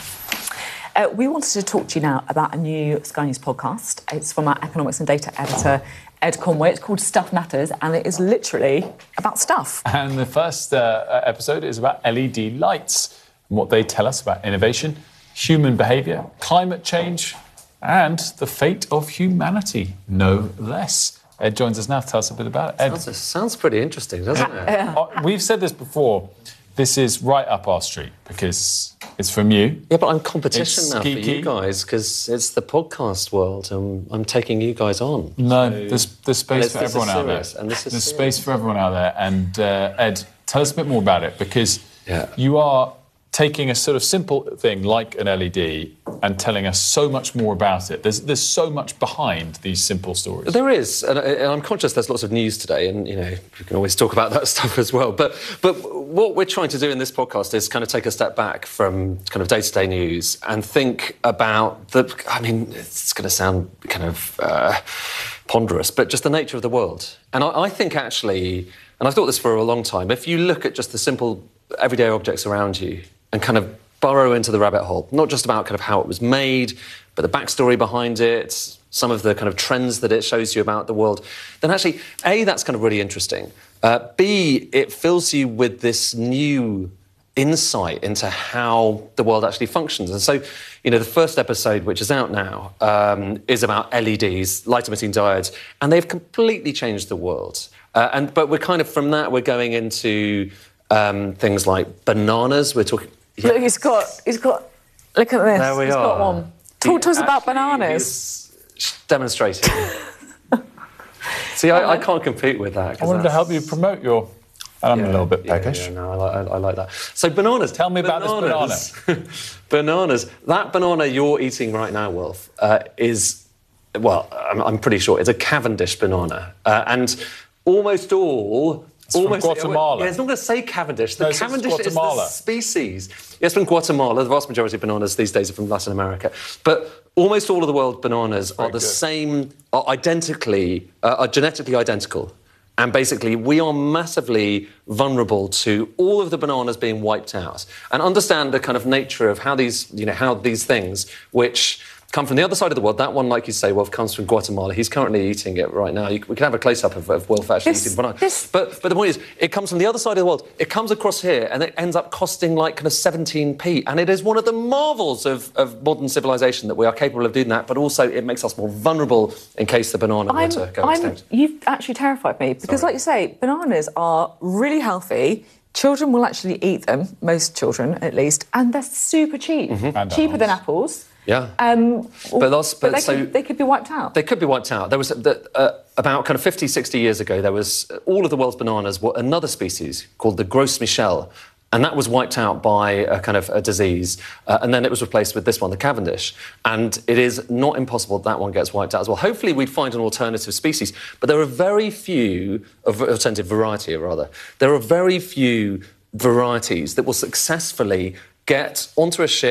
Speaker 1: Uh, we wanted to talk to you now about a new Sky News podcast. It's from our economics and data editor, Ed Conway. It's called Stuff Matters, and it is literally about stuff.
Speaker 3: And the first uh, episode is about L E D lights and what they tell us about innovation, human behaviour, climate change, and the fate of humanity, no less. Ed joins us now to tell us a bit about it. Ed.
Speaker 12: Sounds, sounds pretty interesting, doesn't it?
Speaker 3: Uh, We've said this before. This is right up our street because it's from you.
Speaker 12: Yeah, but I'm competition
Speaker 3: It's
Speaker 12: now
Speaker 3: geeky.
Speaker 12: for you guys because it's the podcast world and I'm taking you guys on.
Speaker 3: No,
Speaker 12: So-
Speaker 3: there's, there's space
Speaker 12: And
Speaker 3: for
Speaker 12: this is
Speaker 3: everyone out there.
Speaker 12: serious, and this is
Speaker 3: there's
Speaker 12: serious.
Speaker 3: space for everyone out there. And uh, Ed, tell us a bit more about it because
Speaker 12: Yeah.
Speaker 3: you are taking a sort of simple thing like an L E D and telling us so much more about it. There's there's so much behind these simple stories.
Speaker 12: There is, and, I- and I'm conscious there's lots of news today, and you know we can always talk about that stuff as well. But but what we're trying to do in this podcast is kind of take a step back from kind of day-to-day news and think about the. I mean, it's going to sound kind of uh, ponderous, but just the nature of the world. And I, I think actually, and I've thought this for a long time. If you look at just the simple everyday objects around you and kind of burrow into the rabbit hole, not just about kind of how it was made, but the backstory behind it, some of the kind of trends that it shows you about the world, then actually, A, that's kind of really interesting. Uh, B, it fills you with this new insight into how the world actually functions. And so, you know, the first episode, which is out now, um, is about L E Ds, light-emitting diodes, and they've completely changed the world. Uh, and but we're kind of, from that, we're going into um, things like bananas. We're talking...
Speaker 1: Look, he's got, he's got, look at this.
Speaker 12: There we
Speaker 1: he's
Speaker 12: are.
Speaker 1: got one. Talk to us about bananas.
Speaker 12: He's demonstrating. See, I, I can't compete with that. 'cause
Speaker 3: I wanted to
Speaker 12: that's-
Speaker 3: help you promote your... I'm a little bit
Speaker 12: yeah,
Speaker 3: peckish.
Speaker 12: Yeah, no, I, like- I, I like that. So bananas.
Speaker 3: Tell me about
Speaker 12: this banana. Bananas. That banana you're eating right now, Wolf, uh, is, well, I'm, I'm pretty sure it's a Cavendish banana. Uh, and almost all...
Speaker 3: It's from
Speaker 12: almost,
Speaker 3: Guatemala.
Speaker 12: Yeah, it's not going to say Cavendish. The
Speaker 3: No, it says
Speaker 12: Cavendish is the
Speaker 3: Guatemala.
Speaker 12: species. Yes, from Guatemala. The vast majority of bananas these days are from Latin America. But almost all of the world's bananas are the
Speaker 3: good.
Speaker 12: same, are identically, uh, are genetically identical. And basically, we are massively vulnerable to all of the bananas being wiped out. And understand the kind of nature of how these, you know, how these things, which come from the other side of the world. That one, like you say, Wolf, comes from Guatemala. He's currently eating it right now. You, we can have a close-up of, of Wolf actually
Speaker 1: This-
Speaker 12: eating banana.
Speaker 1: this-
Speaker 12: But, but the point is, it comes from the other side of the world. It comes across here, and it ends up costing like kind of seventeen p. And it is one of the marvels of, of modern civilization that we are capable of doing that, but also it makes us more vulnerable in case the banana were
Speaker 1: I'm,
Speaker 12: to go
Speaker 1: I'm,
Speaker 12: extinct.
Speaker 1: you've actually terrified me because,
Speaker 12: Sorry.
Speaker 1: like you say, bananas are really healthy. Children will actually eat them, most children at least, and they're super cheap.
Speaker 3: And
Speaker 1: Cheaper than
Speaker 3: almonds.
Speaker 1: apples.
Speaker 12: Yeah.
Speaker 1: Um,
Speaker 12: But that's- but
Speaker 1: they,
Speaker 12: so-
Speaker 1: could, they could be wiped out.
Speaker 12: They could be wiped out. There was the, uh, about kind of fifty, sixty years ago, there was all of the world's bananas were another species called the Gros Michel, and that was wiped out by a kind of a disease, uh, and then it was replaced with this one, the Cavendish. And it is not impossible that, that one gets wiped out as well. Hopefully, we'd find an alternative species, but there are very few, of alternative variety rather. There are very few varieties that will successfully get onto a ship,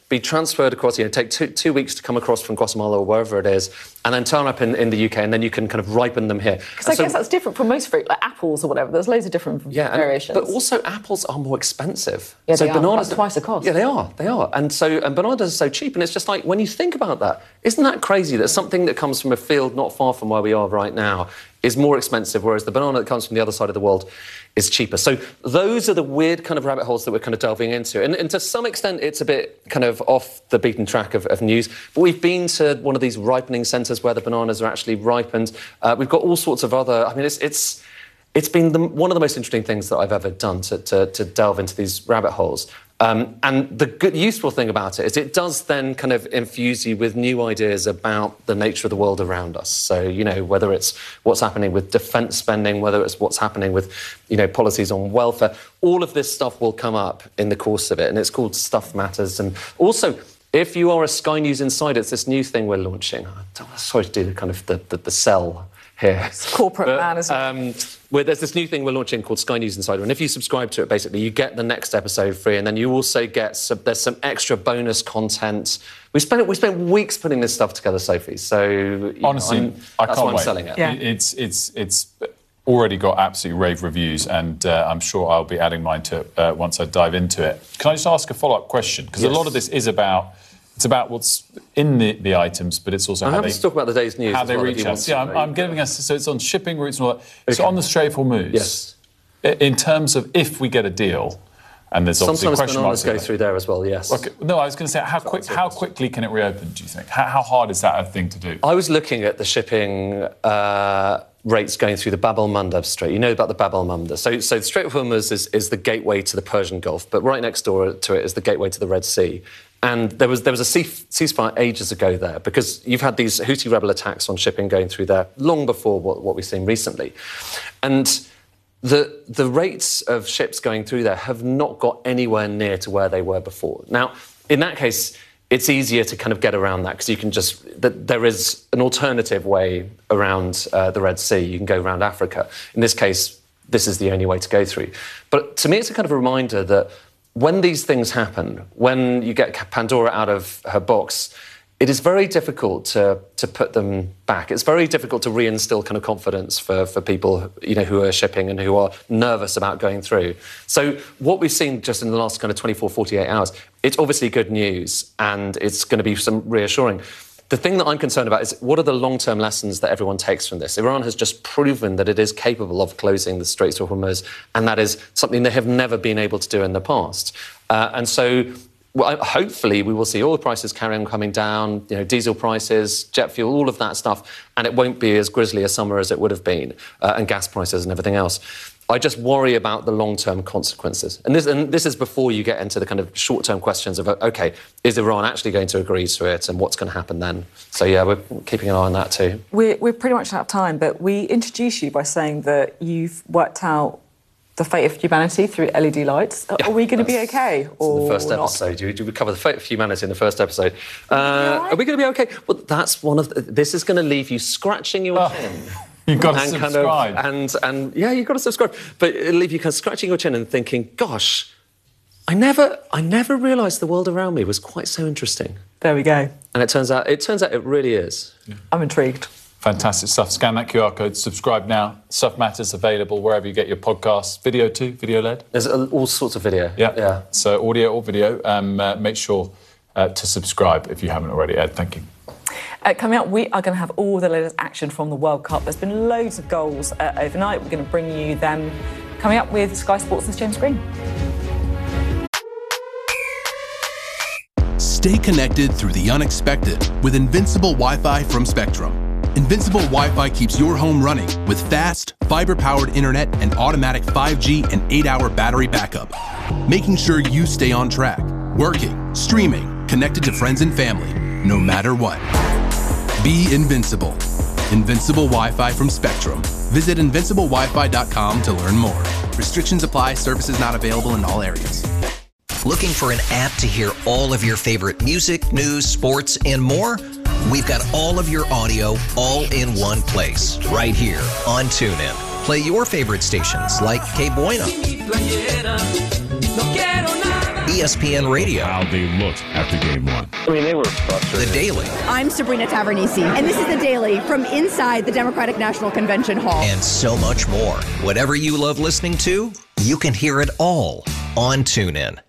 Speaker 12: be transferred across, you know, take two, two weeks to come across from Guatemala or wherever it is, and then turn up in, in the U K, and then you can kind of ripen them here.
Speaker 1: Because I so, guess that's different from most fruit, like apples or whatever. There's loads of different
Speaker 12: yeah,
Speaker 1: variations.
Speaker 12: And, but also apples are more expensive.
Speaker 1: Yeah,
Speaker 12: so
Speaker 1: they
Speaker 12: bananas
Speaker 1: are. Twice the cost.
Speaker 12: Yeah, they are. They are. And so and bananas are so cheap, and it's just like, when you think about that, isn't that crazy that something that comes from a field not far from where we are right now is more expensive, whereas the banana that comes from the other side of the world is cheaper. So those are the weird kind of rabbit holes that we're kind of delving into. And, and to some extent, it's a bit kind of off the beaten track of, of news. But we've been to one of these ripening centres where the bananas are actually ripened. Uh, we've got all sorts of other... I mean, it's... it's It's been the, one of the most interesting things that I've ever done to, to, to delve into these rabbit holes. Um, and the good, useful thing about it is it does then kind of infuse you with new ideas about the nature of the world around us. So, you know, whether it's what's happening with defence spending, whether it's what's happening with, you know, policies on welfare, all of this stuff will come up in the course of it. And it's called Stuff Matters. And also, if you are a Sky News insider, it's this new thing we're launching. I'm sorry to do the kind of the, the, the sell here.
Speaker 1: It's corporate but, man, isn't it?
Speaker 12: Um, where there's this new thing we're launching called Sky News Insider, and if you subscribe to it, basically, you get the next episode free, and then you also get some, there's some extra bonus content. We spent we spent weeks putting this stuff together, Sophie. So
Speaker 3: honestly,
Speaker 12: know,
Speaker 3: I
Speaker 12: that's
Speaker 3: can't
Speaker 12: why I'm
Speaker 3: wait.
Speaker 12: selling it.
Speaker 1: Yeah.
Speaker 3: It's it's it's already got absolutely rave reviews, and uh, I'm sure I'll be adding mine to it uh, once I dive into it. Can I just ask a follow-up question? Because yes. a lot of this is about. It's about what's in the, the items, but it's also
Speaker 12: I'm
Speaker 3: how
Speaker 12: happy
Speaker 3: they...
Speaker 12: to talk about the day's news
Speaker 3: How
Speaker 12: as
Speaker 3: they
Speaker 12: well,
Speaker 3: reach us. Yeah, I'm, I'm giving us... So it's on shipping routes and all that. It's
Speaker 12: okay.
Speaker 3: on the Strait of Hormuz.
Speaker 12: Yes.
Speaker 3: In terms of if we get a deal, and there's obviously
Speaker 12: Sometimes
Speaker 3: question marks...
Speaker 12: bananas go through there as well, yes.
Speaker 3: Okay. No, I was going to say, how quick, how quickly can it reopen, do you think? How, how hard is that a thing to do?
Speaker 12: I was looking at the shipping... Uh, rates going through the Bab el-Mandeb Strait. You know about the Bab el-Mandeb. So, so the Strait of Hormuz is, is the gateway to the Persian Gulf, but right next door to it is the gateway to the Red Sea. And there was there was a ceasefire ages ago there because you've had these Houthi rebel attacks on shipping going through there long before what, what we've seen recently. And the the rates of ships going through there have not got anywhere near to where they were before. Now, in that case, it's easier to kind of get around that because you can just... That there is an alternative way around uh, the Red Sea. You can go around Africa. In this case, this is the only way to go through. But to me, it's a kind of a reminder that when these things happen, when you get Pandora out of her box, it is very difficult to, to put them back. It's very difficult to reinstill kind of confidence for, for people, you know, who are shipping and who are nervous about going through. So what we've seen just in the last kind of twenty-four, forty-eight hours, it's obviously good news and it's going to be some reassuring. The thing that I'm concerned about is what are the long-term lessons that everyone takes from this? Iran has just proven that it is capable of closing the Straits of Hormuz, and that is something they have never been able to do in the past. Uh, and so... Well, hopefully we will see oil prices carry on coming down, you know, diesel prices, jet fuel, all of that stuff, and it won't be as grisly a summer as it would have been, uh, and gas prices and everything else. I just worry about the long-term consequences. And this, and this is before you get into the kind of short-term questions of, OK, is Iran actually going to agree to it and what's going to happen then? So, yeah, we're keeping an eye on that too.
Speaker 1: We're, we're pretty much out of time, but we introduced you by saying that you've worked out the fate of humanity through L E D lights. Yeah, are we going to be OK or
Speaker 12: the first
Speaker 1: not?
Speaker 12: episode. You, you cover the fate of humanity in the first episode. Uh, right? Are we going to be OK? Well, that's one of the, this is going to leave you scratching your
Speaker 3: oh,
Speaker 12: chin.
Speaker 3: You've got to and subscribe.
Speaker 12: Kind of, and and yeah, you've got to subscribe. But it'll leave you kind of scratching your chin and thinking, "Gosh, I never, I never realised the world around me was quite so interesting."
Speaker 1: There we go.
Speaker 12: And it turns out, it turns out, it really is.
Speaker 3: Yeah.
Speaker 1: I'm intrigued.
Speaker 3: Fantastic stuff. Scan that Q R code, subscribe now. Stuff Matters available wherever you get your podcasts. Video too, video led.
Speaker 12: There's all sorts of video.
Speaker 3: Yeah.
Speaker 12: yeah.
Speaker 3: So audio or video. Um, uh, make sure uh, to subscribe if you haven't already, Ed. Thank you.
Speaker 1: Uh, coming up, we are going to have all the latest action from the World Cup. There's been loads of goals uh, overnight. We're going to bring you them coming up with Sky Sports' James Green.
Speaker 13: Stay connected through the unexpected with Invincible Wi-Fi from Spectrum. Invincible Wi-Fi keeps your home running with fast, fiber-powered internet and automatic five G and eight hour battery backup, making sure you stay on track, working, streaming, connected to friends and family, no matter what. Be invincible. Invincible Wi-Fi from Spectrum. Visit invincible wi fi dot com to learn more. Restrictions apply. Services not available in all areas.
Speaker 14: Looking for an app to hear all of your favorite music, news, sports, and more? We've got all of your audio all in one place, right here on TuneIn. Play your favorite stations like Que Buena, E S P N Radio.
Speaker 15: How they looked after game one.
Speaker 16: I mean, they were frustrated.
Speaker 14: The Daily.
Speaker 17: I'm Sabrina Tavernisi, and this is The Daily from inside the Democratic National Convention Hall.
Speaker 14: And so much more. Whatever you love listening to, you can hear it all on TuneIn.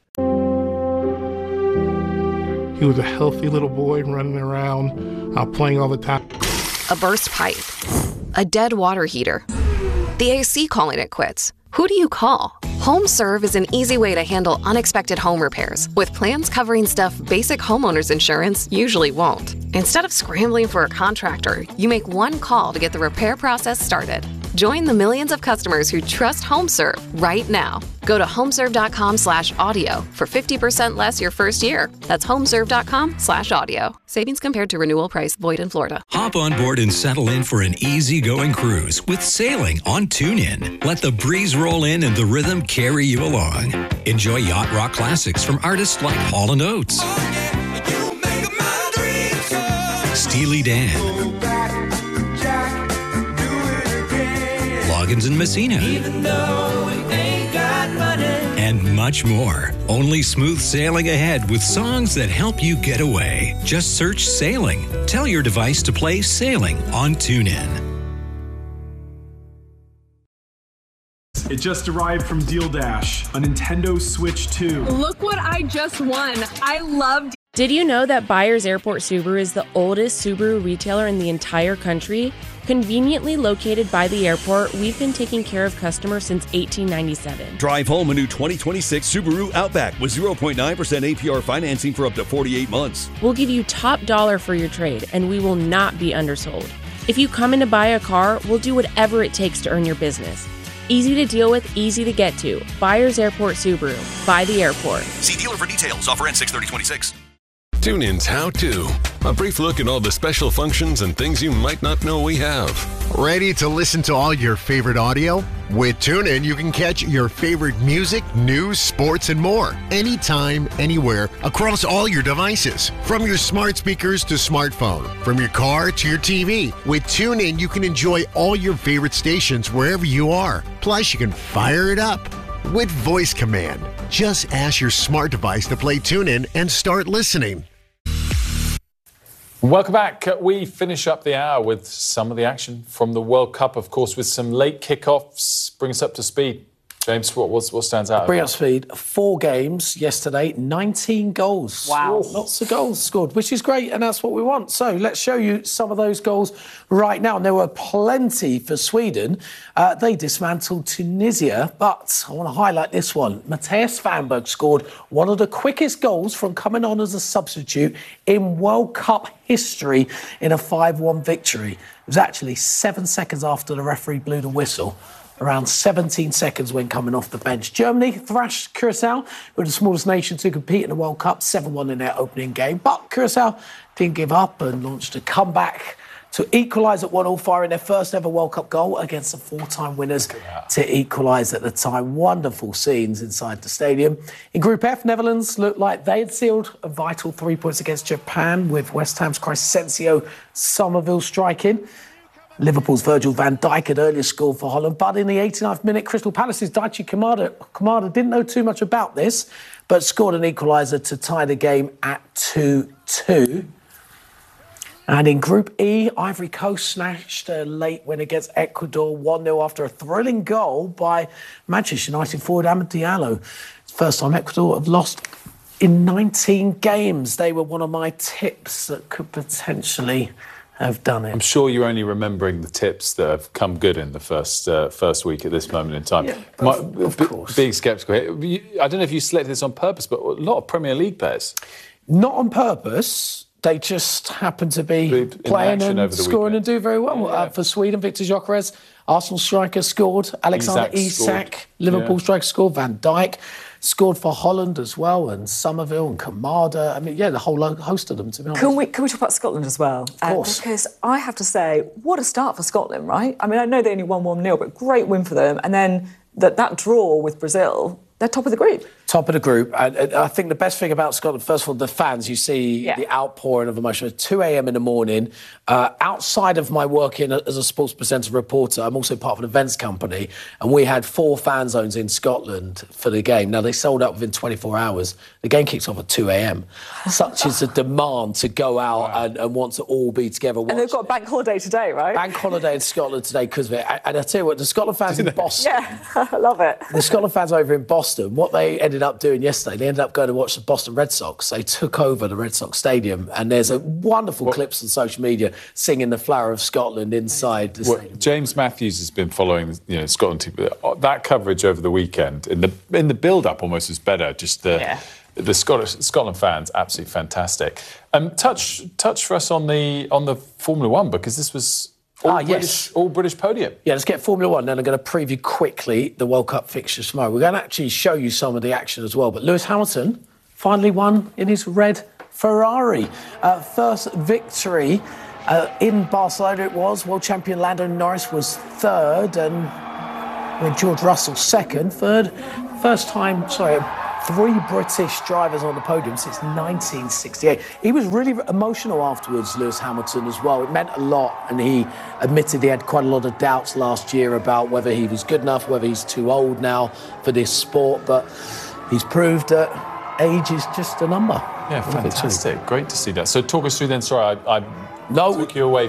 Speaker 18: He was a healthy little boy running around, uh, playing all the time.
Speaker 19: A burst pipe. A dead water heater. The A C calling it quits. Who do you call? HomeServe is an easy way to handle unexpected home repairs with plans covering stuff basic homeowners insurance usually won't. Instead of scrambling for a contractor, you make one call to get the repair process started. Join the millions of customers who trust HomeServe right now. Go to homeserve.com slash audio for fifty percent less your first year. That's homeserve.com slash audio. Savings compared to renewal price void in Florida.
Speaker 20: Hop on board and settle in for an easygoing cruise with sailing on TuneIn. Let the breeze roll in and the rhythm carry you along. Enjoy yacht rock classics from artists like Hall and Oates, Steely Dan, Loggins and Messina, and much more. Only smooth sailing ahead with songs that help you get away. Just search Sailing. Tell your device to play Sailing on TuneIn.
Speaker 21: It just arrived from Deal Dash, a Nintendo Switch two.
Speaker 22: Look what I just won. I loved.
Speaker 23: Did you know that Byers Airport Subaru is the oldest Subaru retailer in the entire country? Conveniently located by the airport, we've been taking care of customers since eighteen ninety-seven.
Speaker 24: Drive home a new twenty twenty-six Subaru Outback with zero point nine percent A P R financing for up to forty-eight months.
Speaker 23: We'll give you top dollar for your trade, and we will not be undersold. If you come in to buy a car, we'll do whatever it takes to earn your business. Easy to deal with, easy to get to. Byers Airport Subaru. By the airport.
Speaker 25: See dealer for details. Offer ends six thirty twenty-six.
Speaker 26: TuneIn's How To. A brief look at all the special functions and things you might not know we have.
Speaker 27: Ready to listen to all your favorite audio? With TuneIn, you can catch your favorite music, news, sports, and more. Anytime, anywhere, across all your devices. From your smart speakers to smartphone. From your car to your T V. With TuneIn, you can enjoy all your favorite stations wherever you are. Plus, you can fire it up with voice command. Just ask your smart device to play TuneIn and start listening.
Speaker 3: Welcome back. We finish up the hour with some of the action from the World Cup, of course, with some late kickoffs. Bring us up to speed. James, what, what, what stands out?
Speaker 28: Bring up speed. Four games yesterday, nineteen goals.
Speaker 1: Wow.
Speaker 28: Lots of goals scored, which is great, and that's what we want. So let's show you some of those goals right now. And there were plenty for Sweden. Uh, they dismantled Tunisia, but I want to highlight this one. Mattias Vanberg scored one of the quickest goals from coming on as a substitute in World Cup history in a five one victory. It was actually seven seconds after the referee blew the whistle. Around seventeen seconds when coming off the bench. Germany thrashed Curacao, who were the smallest nation to compete in the World Cup, seven one in their opening game. But Curacao didn't give up and launched a comeback to equalise at one all, firing their first ever World Cup goal against the four-time winners to equalise at the time. Wonderful scenes inside the stadium. In Group F, Netherlands looked like they had sealed a vital three points against Japan, with West Ham's Crescencio Somerville striking. Liverpool's Virgil van Dijk had earlier scored for Holland, but in the eighty-ninth minute, Crystal Palace's Daichi Kamada, Kamada didn't know too much about this, but scored an equaliser to tie the game at two two. And in Group E, Ivory Coast snatched a late win against Ecuador one nil after a thrilling goal by Manchester United forward Amad Diallo. First time Ecuador have lost in nineteen games. They were one of my tips that could potentially have done it.
Speaker 3: I'm sure you're only remembering the tips that have come good in the first uh, first week at this moment in time.
Speaker 28: Yeah,
Speaker 3: My,
Speaker 28: of, of
Speaker 3: b-
Speaker 28: course.
Speaker 3: Being sceptical here, you, I don't know if you selected this on purpose, but a lot of Premier League players.
Speaker 28: Not on purpose. They just happen to be playing and scoring and do very well. Yeah. Uh, for Sweden, Victor Gyökeres, Arsenal striker, scored. Alexander Isak, Isak Liverpool yeah. striker, scored. Van Dijk scored for Holland as well, and Somerville and Kamada. I mean, yeah, the whole host of them, to be honest.
Speaker 1: Can we, can we talk about Scotland as well?
Speaker 28: Of course.
Speaker 1: Uh, because I have to say, what a start for Scotland, right? I mean, I know they only won one nil, but great win for them. And then that, that draw with Brazil, they're top of the group.
Speaker 28: Top of the group. And, and I think the best thing about Scotland, first of all, the fans, you see
Speaker 1: Yeah.
Speaker 28: the outpouring of emotion. At two a.m. in the morning, uh, outside of my work in as a sports presenter reporter, I'm also part of an events company, and we had four fan zones in Scotland for the game. Now, they sold out within twenty-four hours. The game kicks off at two a.m. Such is the demand to go out wow. and, and want to all be together.
Speaker 1: And they've got bank holiday today, right?
Speaker 28: Bank holiday in Scotland today because of it. And I tell you what, the Scotland fans in Boston...
Speaker 1: Yeah, I love it.
Speaker 28: The Scotland fans over in Boston, what they ended up doing yesterday, they ended up going to watch the Boston Red Sox. They took over the Red Sox Stadium, and there's a wonderful what? clips on social media singing the Flower of Scotland inside the
Speaker 3: well,
Speaker 28: stadium.
Speaker 3: James Matthews has been following, you know, Scotland team. That coverage over the weekend, in the in the build-up, almost was better. Just the yeah. the Scottish Scotland fans, absolutely fantastic. Um, touch touch for us on the on the Formula One, because this was. All, ah, British, yes. all British podium.
Speaker 28: Yeah, let's get Formula One. Then I'm going to preview quickly the World Cup fixtures tomorrow. We're going to actually show you some of the action as well. But Lewis Hamilton finally won in his red Ferrari. Uh, first victory uh, in Barcelona it was. World champion Lando Norris was third, and George Russell second. Third, first time, sorry, three British drivers on the podium since nineteen sixty-eight. He was really emotional afterwards, Lewis Hamilton, as well. It meant a lot, and he admitted he had quite a lot of doubts last year about whether he was good enough, whether he's too old now for this sport, but he's proved that age is just a number.
Speaker 3: Yeah, fantastic. Great to see that. So talk us through then, sorry, I, I
Speaker 28: no.
Speaker 3: took you away